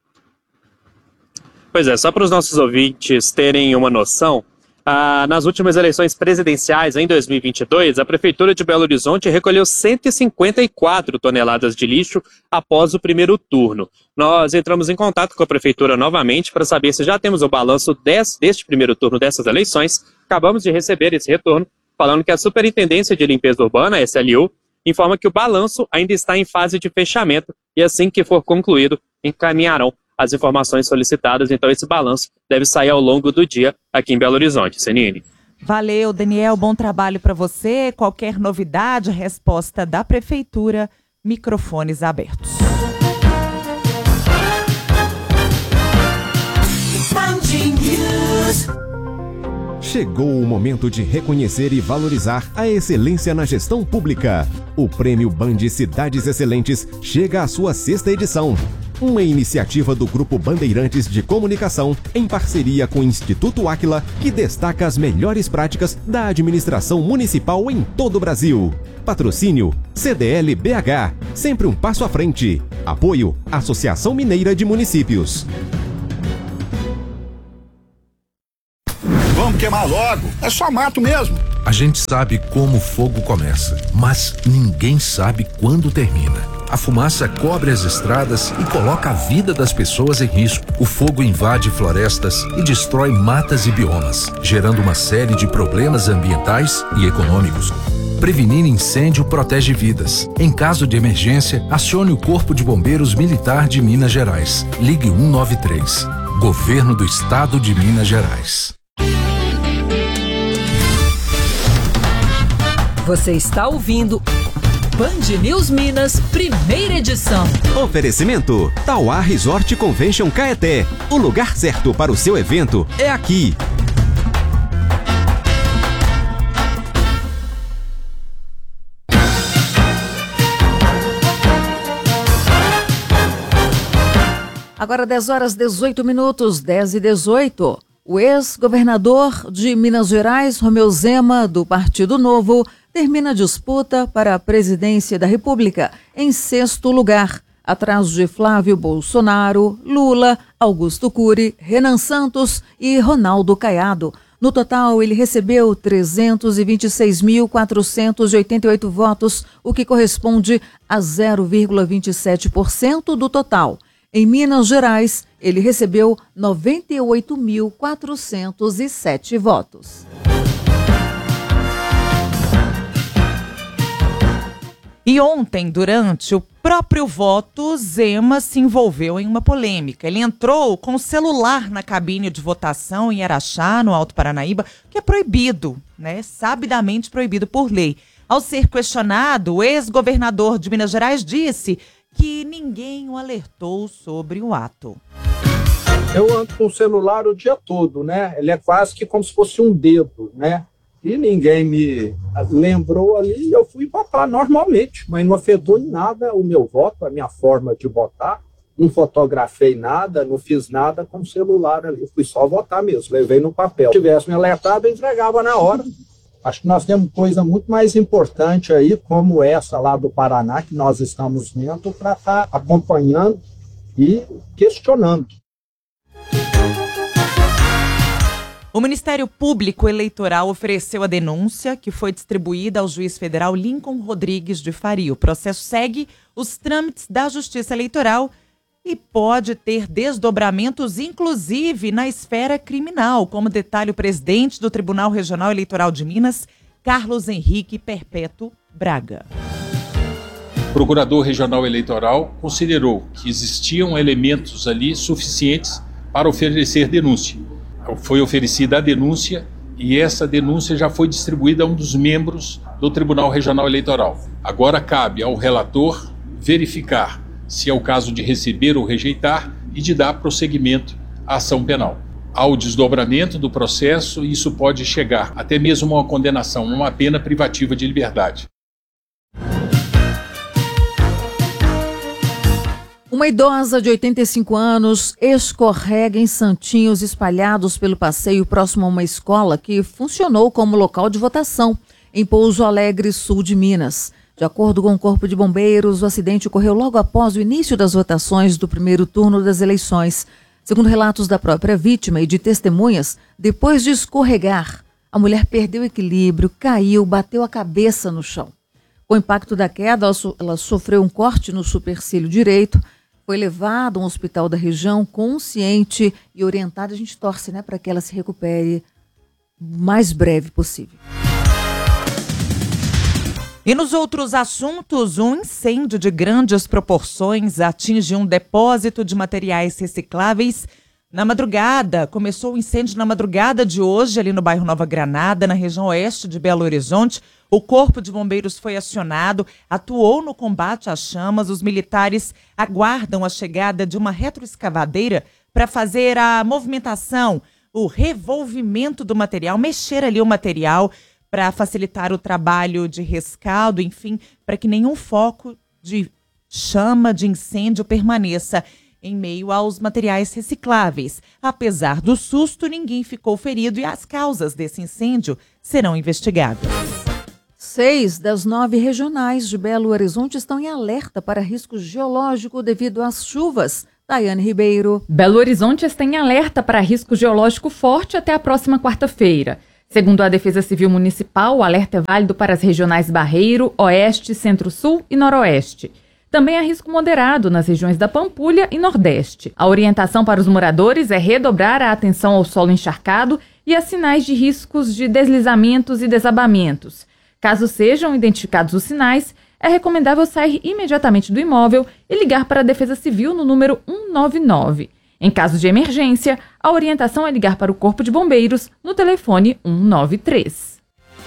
Pois é, só para os nossos ouvintes terem uma noção, ah, nas últimas eleições presidenciais, em dois mil e vinte e dois, a Prefeitura de Belo Horizonte recolheu cento e cinquenta e quatro toneladas de lixo após o primeiro turno. Nós entramos em contato com a Prefeitura novamente para saber se já temos o balanço desse, deste primeiro turno dessas eleições. Acabamos de receber esse retorno, falando que a Superintendência de Limpeza Urbana, a S L U, informa que o balanço ainda está em fase de fechamento e assim que for concluído, encaminharão as informações solicitadas. Então esse balanço deve sair ao longo do dia aqui em Belo Horizonte. Senine. Valeu, Daniel, bom trabalho para você. Qualquer novidade, resposta da Prefeitura, microfones abertos. Chegou o momento de reconhecer e valorizar a excelência na gestão pública. O Prêmio Band Cidades Excelentes chega à sua sexta edição. uma iniciativa do Grupo Bandeirantes de Comunicação em parceria com o Instituto Áquila, que destaca as melhores práticas da administração municipal em todo o Brasil. Patrocínio C D L B H, sempre um passo à frente. Apoio Associação Mineira de Municípios. Vamos queimar logo, é só mato mesmo. A gente sabe como o fogo começa, mas ninguém sabe quando termina. A fumaça cobre as estradas e coloca a vida das pessoas em risco. O fogo invade florestas e destrói matas e biomas, gerando uma série de problemas ambientais e econômicos. Prevenir incêndio protege vidas. Em caso de emergência, acione o Corpo de Bombeiros Militar de Minas Gerais. Ligue um nove três. Governo do Estado de Minas Gerais. Você está ouvindo Band News Minas, primeira edição. Oferecimento Tauá Resort Convention Caeté. O lugar certo para o seu evento é aqui. Agora dez horas e dezoito minutos, dez e dezoito. O ex-governador de Minas Gerais, Romeu Zema, do Partido Novo, termina a disputa para a presidência da República em sexto lugar, atrás de Flávio Bolsonaro, Lula, Augusto Cury, Renan Santos e Ronaldo Caiado. No total, ele recebeu trezentos e vinte e seis mil, quatrocentos e oitenta e oito votos, o que corresponde a zero vírgula vinte e sete por cento do total. Em Minas Gerais, ele recebeu noventa e oito mil, quatrocentos e sete votos. E ontem, durante o próprio voto, Zema se envolveu em uma polêmica. Ele entrou com o celular na cabine de votação em Araxá, no Alto Paranaíba, que é proibido, né? Sabidamente proibido por lei. Ao ser questionado, o ex-governador de Minas Gerais disse que ninguém o alertou sobre o ato. Eu ando com o celular o dia todo, né? Ele é quase que como se fosse um dedo, né? E ninguém me lembrou ali e eu fui votar normalmente, mas não afetou em nada o meu voto, a minha forma de votar. Não fotografei nada, não fiz nada com o celular ali. Eu fui só votar mesmo, levei no papel. Se tivesse me alertado, eu entregava na hora. Acho que nós temos coisa muito mais importante aí, como essa lá do Paraná, que nós estamos dentro, para estar tá acompanhando e questionando. O Ministério Público Eleitoral ofereceu a denúncia, que foi distribuída ao juiz federal Lincoln Rodrigues de Faria. O processo segue os trâmites da Justiça Eleitoral e pode ter desdobramentos, inclusive na esfera criminal, como detalha o presidente do Tribunal Regional Eleitoral de Minas, Carlos Henrique Perpétuo Braga. O Procurador Regional Eleitoral considerou que existiam elementos ali suficientes para oferecer denúncia. Foi oferecida a denúncia e essa denúncia já foi distribuída a um dos membros do Tribunal Regional Eleitoral. Agora cabe ao relator verificar se é o caso de receber ou rejeitar e de dar prosseguimento à ação penal. Ao desdobramento do processo, isso pode chegar até mesmo a uma condenação, uma pena privativa de liberdade. Uma idosa de oitenta e cinco anos escorrega em santinhos espalhados pelo passeio próximo a uma escola que funcionou como local de votação em Pouso Alegre, sul de Minas. De acordo com o Corpo de Bombeiros, o acidente ocorreu logo após o início das votações do primeiro turno das eleições. Segundo relatos da própria vítima e de testemunhas, depois de escorregar, a mulher perdeu o equilíbrio, caiu, bateu a cabeça no chão. Com o impacto da queda, ela, so- ela sofreu um corte no supercílio direito, foi levada a um hospital da região consciente e orientada. A gente torce, né, para que ela se recupere o mais breve possível. E nos outros assuntos, um incêndio de grandes proporções atinge um depósito de materiais recicláveis na madrugada. Começou o incêndio na madrugada de hoje, ali no bairro Nova Granada, na região oeste de Belo Horizonte. O Corpo de Bombeiros foi acionado, atuou no combate às chamas. Os militares aguardam a chegada de uma retroescavadeira para fazer a movimentação, o revolvimento do material, mexer ali o material, para facilitar o trabalho de rescaldo, enfim, para que nenhum foco de chama, de incêndio permaneça. em meio aos materiais recicláveis. Apesar do susto, ninguém ficou ferido e as causas desse incêndio serão investigadas. Seis das nove regionais de Belo Horizonte estão em alerta para risco geológico devido às chuvas. Daiane Ribeiro. Belo Horizonte está em alerta para risco geológico forte até a próxima quarta-feira. Segundo a Defesa Civil Municipal, o alerta é válido para as regionais Barreiro, Oeste, Centro-Sul e Noroeste. Também há risco moderado nas regiões da Pampulha e Nordeste. A orientação para os moradores é redobrar a atenção ao solo encharcado e a sinais de riscos de deslizamentos e desabamentos. Caso sejam identificados os sinais, é recomendável sair imediatamente do imóvel e ligar para a Defesa Civil no número um nove nove. Em caso de emergência, a orientação é ligar para o Corpo de Bombeiros no telefone um nove três.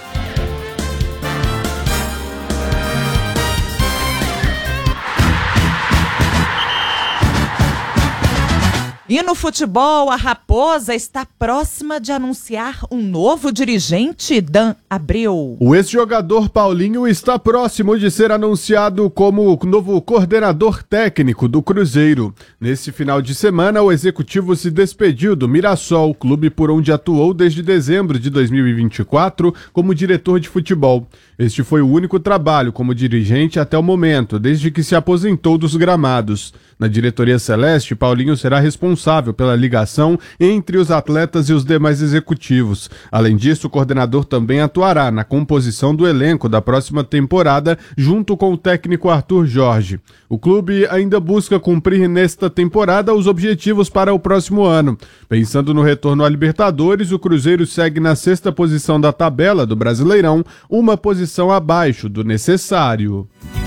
E no futebol, a Raposa está próxima de anunciar um novo dirigente, Dan Abreu. O ex-jogador Paulinho está próximo de ser anunciado como o novo coordenador técnico do Cruzeiro. Nesse final de semana, o executivo se despediu do Mirassol, clube por onde atuou desde dezembro de dois mil e vinte e quatro como diretor de futebol. Este foi o único trabalho como dirigente até o momento, desde que se aposentou dos gramados. Na diretoria celeste, Paulinho será responsável pela ligação entre os atletas e os demais executivos. Além disso, o coordenador também atuará na composição do elenco da próxima temporada, junto com o técnico Arthur Jorge. O clube ainda busca cumprir nesta temporada os objetivos para o próximo ano. Pensando no retorno à Libertadores, o Cruzeiro segue na sexta posição da tabela do Brasileirão, uma posição abaixo do necessário.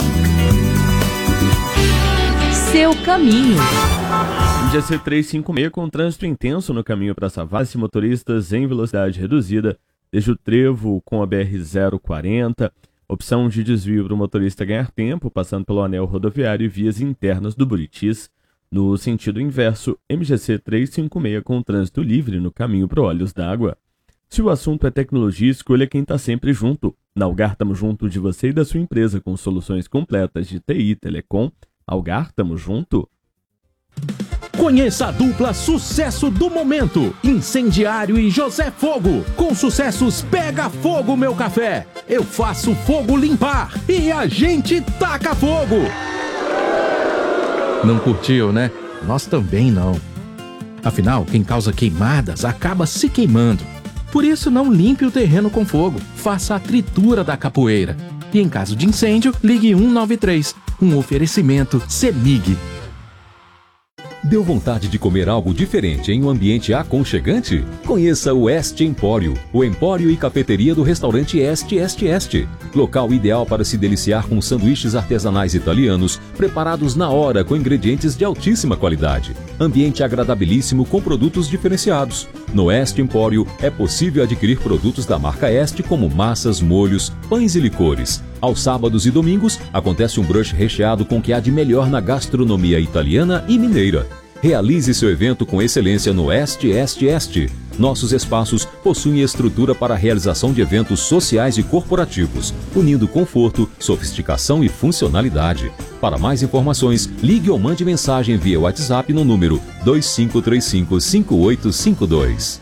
Seu caminho. M G C trezentos e cinquenta e seis com trânsito intenso no caminho para Savassi, motoristas em velocidade reduzida, desde o trevo com a B R zero quarenta, opção de desvio para o motorista ganhar tempo, passando pelo anel rodoviário e vias internas do Buritis. No sentido inverso, M G C trezentos e cinquenta e seis com trânsito livre no caminho para Olhos d'Água. Se o assunto é tecnologia, escolha quem está sempre junto. Na Algar, estamos junto de você e da sua empresa com soluções completas de T I, Telecom. Algar, tamo junto. Conheça a dupla sucesso do momento, Incendiário e José Fogo. Com sucessos Pega Fogo Meu Café, Eu Faço Fogo Limpar e A Gente Taca Fogo. Não curtiu, né? Nós também não. Afinal, quem causa queimadas acaba se queimando. Por isso, não limpe o terreno com fogo. Faça a tritura da capoeira. E em caso de incêndio, ligue um nove três. Um oferecimento CEMIG. Deu vontade de comer algo diferente em um ambiente aconchegante? Conheça o Este Empório, o empório e cafeteria do restaurante Este Este Este. Local ideal para se deliciar com sanduíches artesanais italianos, preparados na hora com ingredientes de altíssima qualidade. Ambiente agradabilíssimo com produtos diferenciados. No Este Empório é possível adquirir produtos da marca Este como massas, molhos, pães e licores. Aos sábados e domingos, acontece um brunch recheado com o que há de melhor na gastronomia italiana e mineira. Realize seu evento com excelência no Este Este Este. Nossos espaços possuem estrutura para a realização de eventos sociais e corporativos, unindo conforto, sofisticação e funcionalidade. Para mais informações, ligue ou mande mensagem via WhatsApp no número dois cinco três cinco, cinco oito cinco dois.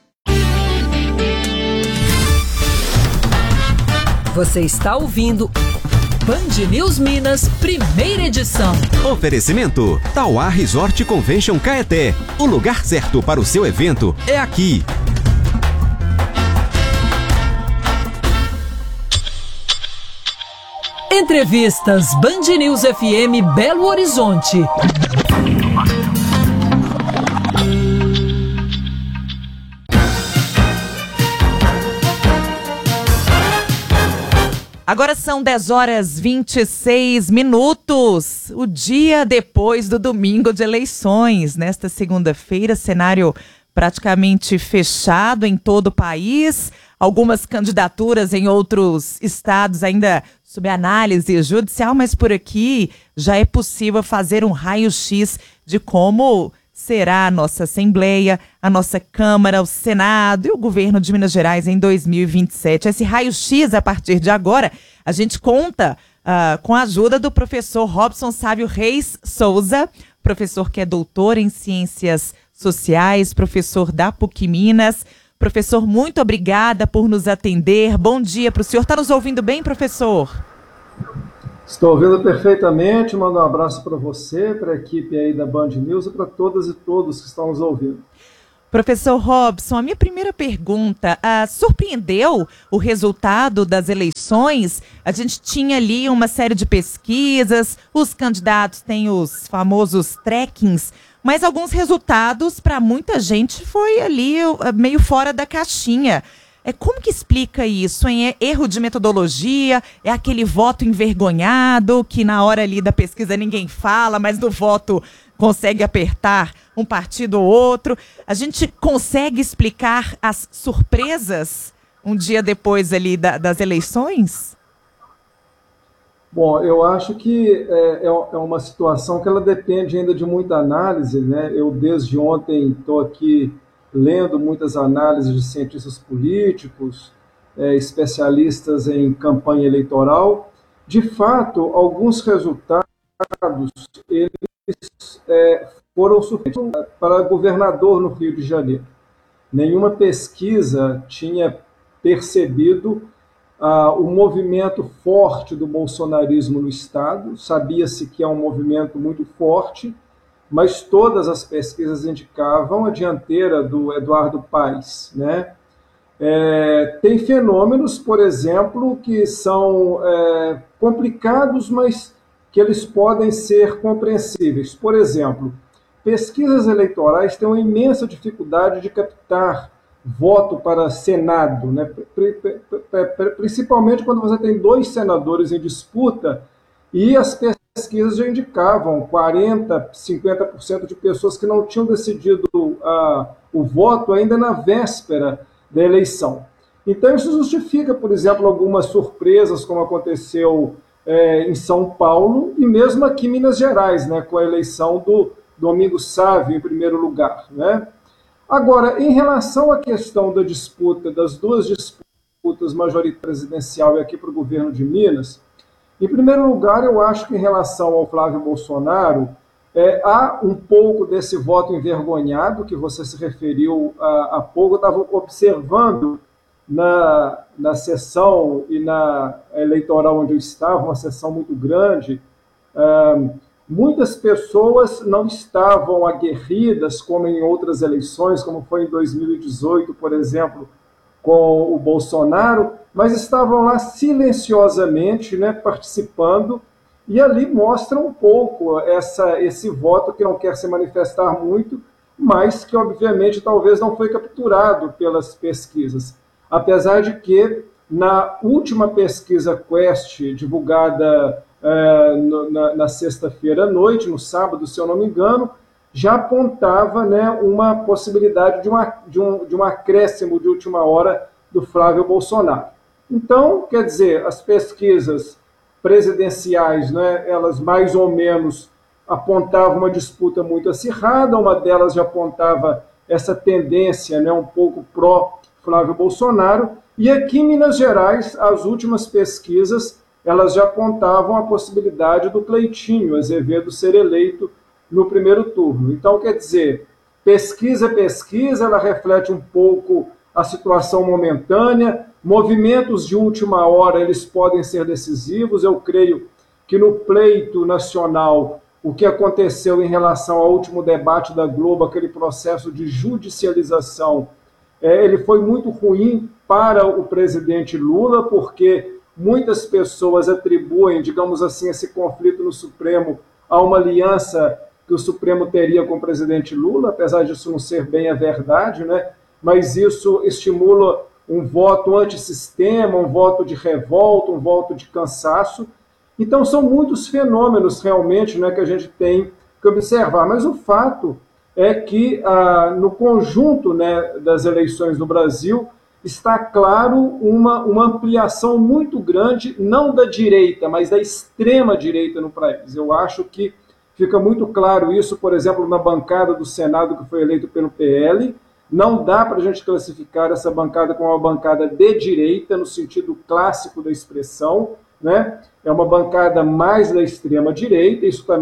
Você está ouvindo Band News Minas, primeira edição. Oferecimento Tauá Resort Convention Caeté. O lugar certo para o seu evento é aqui. Entrevistas Band News F M Belo Horizonte. Agora são dez horas e vinte e seis minutos, o dia depois do domingo de eleições. Nesta segunda-feira, cenário praticamente fechado em todo o país. Algumas candidaturas em outros estados ainda sob análise judicial, mas por aqui já é possível fazer um raio-x de como será a nossa Assembleia, a nossa Câmara, o Senado e o governo de Minas Gerais em dois mil e vinte e sete. Esse raio-x, a partir de agora, a gente conta uh, com a ajuda do professor Robson Sávio Reis Souza, professor que é doutor em Ciências Sociais, professor da PUC Minas. Professor, muito obrigada por nos atender. Bom dia para o senhor. Está nos ouvindo bem, professor? Estou ouvindo perfeitamente. Mando um abraço para você, para a equipe aí da Band News e para todas e todos que estão nos ouvindo. Professor Robson, a minha primeira pergunta, ah, surpreendeu o resultado das eleições? A gente tinha ali uma série de pesquisas, os candidatos têm os famosos trackings, mas alguns resultados para muita gente foi ali meio fora da caixinha. É, como que explica isso, hein? É erro de metodologia? É aquele voto envergonhado que na hora ali da pesquisa ninguém fala, mas no voto consegue apertar um partido ou outro? A gente consegue explicar as surpresas um dia depois ali da, das eleições? Bom, eu acho que é, é uma situação que ela depende ainda de muita análise, né? Eu desde ontem estou aqui lendo muitas análises de cientistas políticos, é, especialistas em campanha eleitoral. De fato, alguns resultados eles é, foram surpreendentes para governador no Rio de Janeiro. Nenhuma pesquisa tinha percebido ah, o movimento forte do bolsonarismo no Estado. Sabia-se que é um movimento muito forte, mas todas as pesquisas indicavam a dianteira do Eduardo Paes, né? É, tem fenômenos, por exemplo, que são é, complicados, mas que eles podem ser compreensíveis. Por exemplo, pesquisas eleitorais têm uma imensa dificuldade de captar voto para Senado, né? Principalmente quando você tem dois senadores em disputa e as pesquisas já indicavam quarenta por cento, cinquenta por cento de pessoas que não tinham decidido uh, o voto ainda na véspera da eleição. Então isso justifica, por exemplo, algumas surpresas, como aconteceu é, em São Paulo e mesmo aqui em Minas Gerais, né, com a eleição do Domingos Sávio em primeiro lugar, né? Agora, em relação à questão da disputa, das duas disputas majoritárias presidencial e aqui para o governo de Minas, em primeiro lugar, eu acho que em relação ao Flávio Bolsonaro, é, há um pouco desse voto envergonhado que você se referiu há, há pouco. Eu estava observando na, na sessão e na eleitoral onde eu estava, uma sessão muito grande, é, muitas pessoas não estavam aguerridas como em outras eleições, como foi em dois mil e dezoito, por exemplo, com o Bolsonaro, mas estavam lá silenciosamente, né, participando, e ali mostra um pouco essa, esse voto que não quer se manifestar muito, mas que obviamente talvez não foi capturado pelas pesquisas. Apesar de que na última pesquisa Quest, divulgada é, no, na, na sexta-feira à noite, no sábado, se eu não me engano, já apontava, né, uma possibilidade de, uma, de, um, de um acréscimo de última hora do Flávio Bolsonaro. Então, quer dizer, as pesquisas presidenciais, né, elas mais ou menos apontavam uma disputa muito acirrada, uma delas já apontava essa tendência, né, um pouco pró-Flávio Bolsonaro, e aqui em Minas Gerais, as últimas pesquisas, elas já apontavam a possibilidade do Cleitinho Azevedo ser eleito no primeiro turno. Então, quer dizer, pesquisa, pesquisa, ela reflete um pouco a situação momentânea, movimentos de última hora, eles podem ser decisivos. Eu creio que no pleito nacional, o que aconteceu em relação ao último debate da Globo, aquele processo de judicialização, é, ele foi muito ruim para o presidente Lula, porque muitas pessoas atribuem, digamos assim, esse conflito no Supremo a uma aliança que o Supremo teria com o presidente Lula, apesar disso não ser bem a verdade, né? Mas isso estimula um voto antissistema, um voto de revolta, um voto de cansaço. Então são muitos fenômenos realmente, né, que a gente tem que observar. Mas o fato é que ah, no conjunto, né, das eleições no Brasil está claro uma, uma ampliação muito grande, não da direita, mas da extrema direita no país. Eu acho que fica muito claro isso, por exemplo, na bancada do Senado que foi eleito pelo P L. Não dá para a gente classificar essa bancada como uma bancada de direita, no sentido clássico da expressão, né? É uma bancada mais da extrema-direita, isso também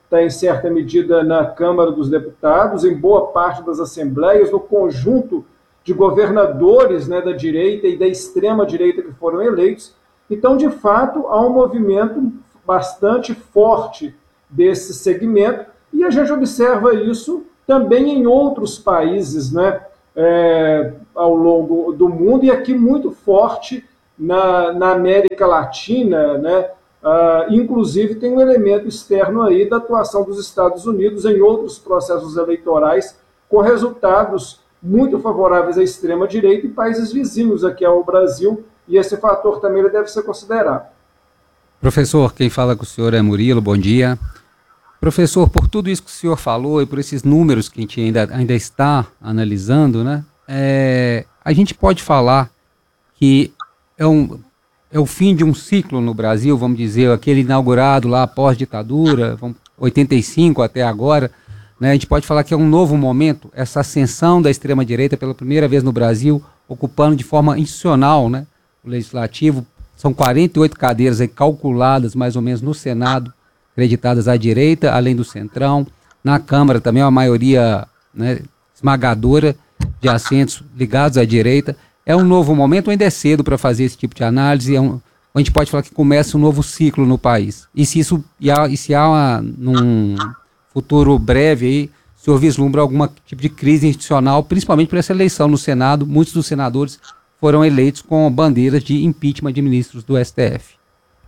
está em certa medida na Câmara dos Deputados, em boa parte das assembleias, no conjunto de governadores, né, da direita e da extrema-direita que foram eleitos. Então, de fato, há um movimento bastante forte desse segmento, e a gente observa isso também em outros países, né, é, ao longo do mundo, e aqui muito forte na, na América Latina, né, uh, inclusive tem um elemento externo aí da atuação dos Estados Unidos em outros processos eleitorais, com resultados muito favoráveis à extrema-direita e países vizinhos aqui ao Brasil, e esse fator também ele deve ser considerado. Professor, quem fala com o senhor é Murilo, bom dia. Professor, por tudo isso que o senhor falou e por esses números que a gente ainda, ainda está analisando, né, é, a gente pode falar que é, um, é o fim de um ciclo no Brasil, vamos dizer, aquele inaugurado lá após ditadura, oitenta e cinco até agora, né, a gente pode falar que é um novo momento, essa ascensão da extrema-direita pela primeira vez no Brasil, ocupando de forma institucional, né, o legislativo. São quarenta e oito cadeiras aí calculadas mais ou menos no Senado, acreditadas à direita, além do Centrão. Na Câmara também uma maioria, né, esmagadora de assentos ligados à direita. É um novo momento, ainda é cedo para fazer esse tipo de análise, é um, a gente pode falar que começa um novo ciclo no país. E se, isso, e há, e se há uma, num futuro breve, aí, o senhor vislumbra algum tipo de crise institucional, principalmente por essa eleição no Senado, muitos dos senadores foram eleitos com bandeiras de impeachment de ministros do S T F.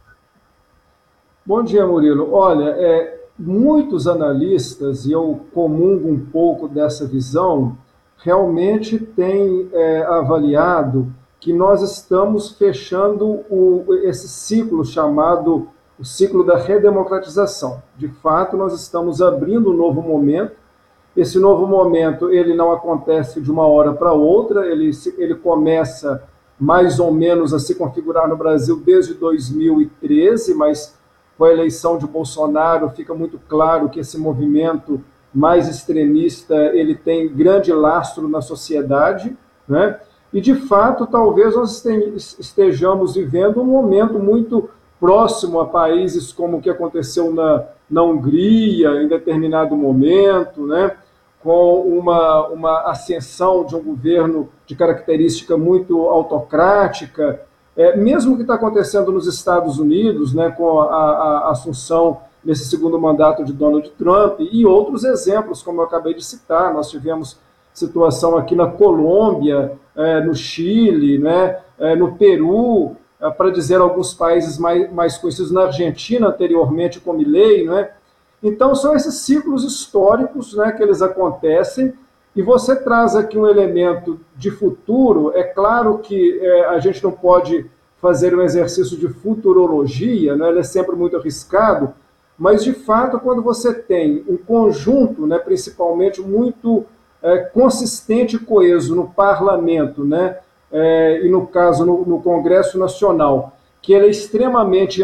Bom dia, Murilo. Olha, é, muitos analistas, e eu comungo um pouco dessa visão, realmente têm é, avaliado que nós estamos fechando o, esse ciclo chamado o ciclo da redemocratização. De fato, nós estamos abrindo um novo momento. Esse novo momento ele não acontece de uma hora para outra, ele, ele começa mais ou menos a se configurar no Brasil desde dois mil e treze, mas com a eleição de Bolsonaro fica muito claro que esse movimento mais extremista ele tem grande lastro na sociedade, né? E de fato talvez nós estejamos vivendo um momento muito próximo a países como o que aconteceu na, na Hungria em determinado momento, né? Com uma, uma ascensão de um governo de característica muito autocrática, é, mesmo o que está acontecendo nos Estados Unidos, né, com a, a, a assunção nesse segundo mandato de Donald Trump, e outros exemplos, como eu acabei de citar. Nós tivemos situação aqui na Colômbia, é, no Chile, né, é, no Peru, é, para dizer alguns países mais, mais conhecidos, na Argentina anteriormente, com Milei, né? Então são esses ciclos históricos, né, que eles acontecem, e você traz aqui um elemento de futuro. É claro que é, a gente não pode fazer um exercício de futurologia, né, ele é sempre muito arriscado, mas de fato quando você tem um conjunto, né, principalmente muito é, consistente e coeso no parlamento, né, é, e no caso no, no Congresso Nacional, que ele é extremamente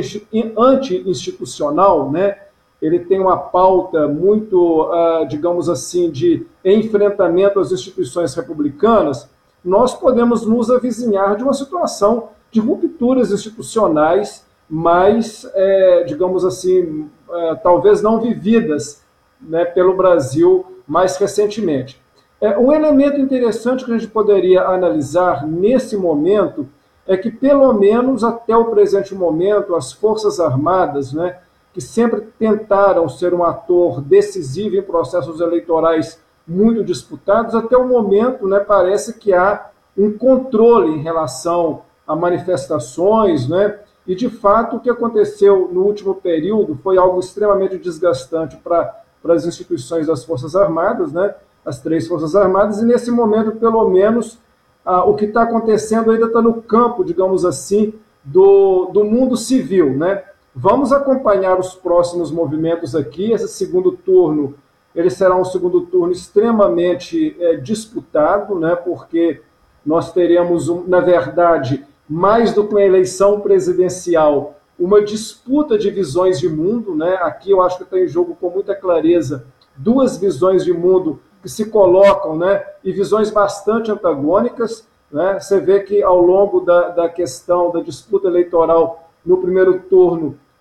anti-institucional, né, ele tem uma pauta muito, uh, digamos assim, de enfrentamento às instituições republicanas, nós podemos nos avizinhar de uma situação de rupturas institucionais mais, é, digamos assim, é, talvez não vividas, né, pelo Brasil mais recentemente. É, um elemento interessante que a gente poderia analisar nesse momento é que, pelo menos até o presente momento, as Forças Armadas, né, que sempre tentaram ser um ator decisivo em processos eleitorais muito disputados, até o momento, né, parece que há um controle em relação a manifestações, né, e de fato o que aconteceu no último período foi algo extremamente desgastante para as instituições das Forças Armadas, né, as três Forças Armadas, e nesse momento, pelo menos, ah, o que está acontecendo ainda está no campo, digamos assim, do, do mundo civil, né. Vamos acompanhar os próximos movimentos aqui. Esse segundo turno, ele será um segundo turno extremamente é, disputado, né, porque nós teremos, um, na verdade, mais do que uma eleição presidencial, uma disputa de visões de mundo, né? Aqui eu acho que está em jogo com muita clareza duas visões de mundo que se colocam, né, e visões bastante antagônicas, né? Você vê que ao longo da, da questão da disputa eleitoral no primeiro turno,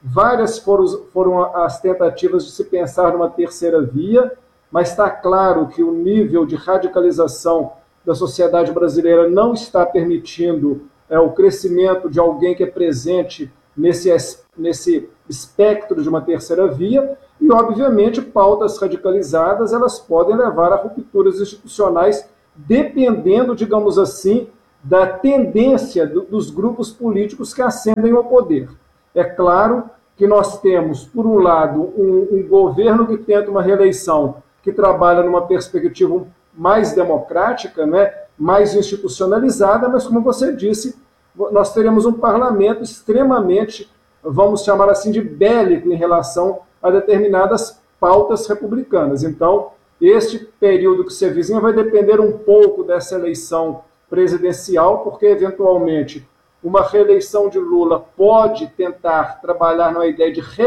Várias foram, foram as tentativas de se pensar numa terceira via, mas está claro que o nível de radicalização da sociedade brasileira não está permitindo é, o crescimento de alguém que é presente nesse, nesse espectro de uma terceira via, e, obviamente, pautas radicalizadas elas podem levar a rupturas institucionais, dependendo, digamos assim, da tendência do, dos grupos políticos que ascendem ao poder. É claro que nós temos, por um lado, um, um governo que tenta uma reeleição que trabalha numa perspectiva mais democrática, né, mais institucionalizada, mas, como você disse, nós teremos um parlamento extremamente, vamos chamar assim, de bélico em relação a determinadas pautas republicanas. Então, este período que se avizinha vai depender um pouco dessa eleição presidencial, porque, eventualmente, uma reeleição de Lula pode tentar trabalhar numa ideia de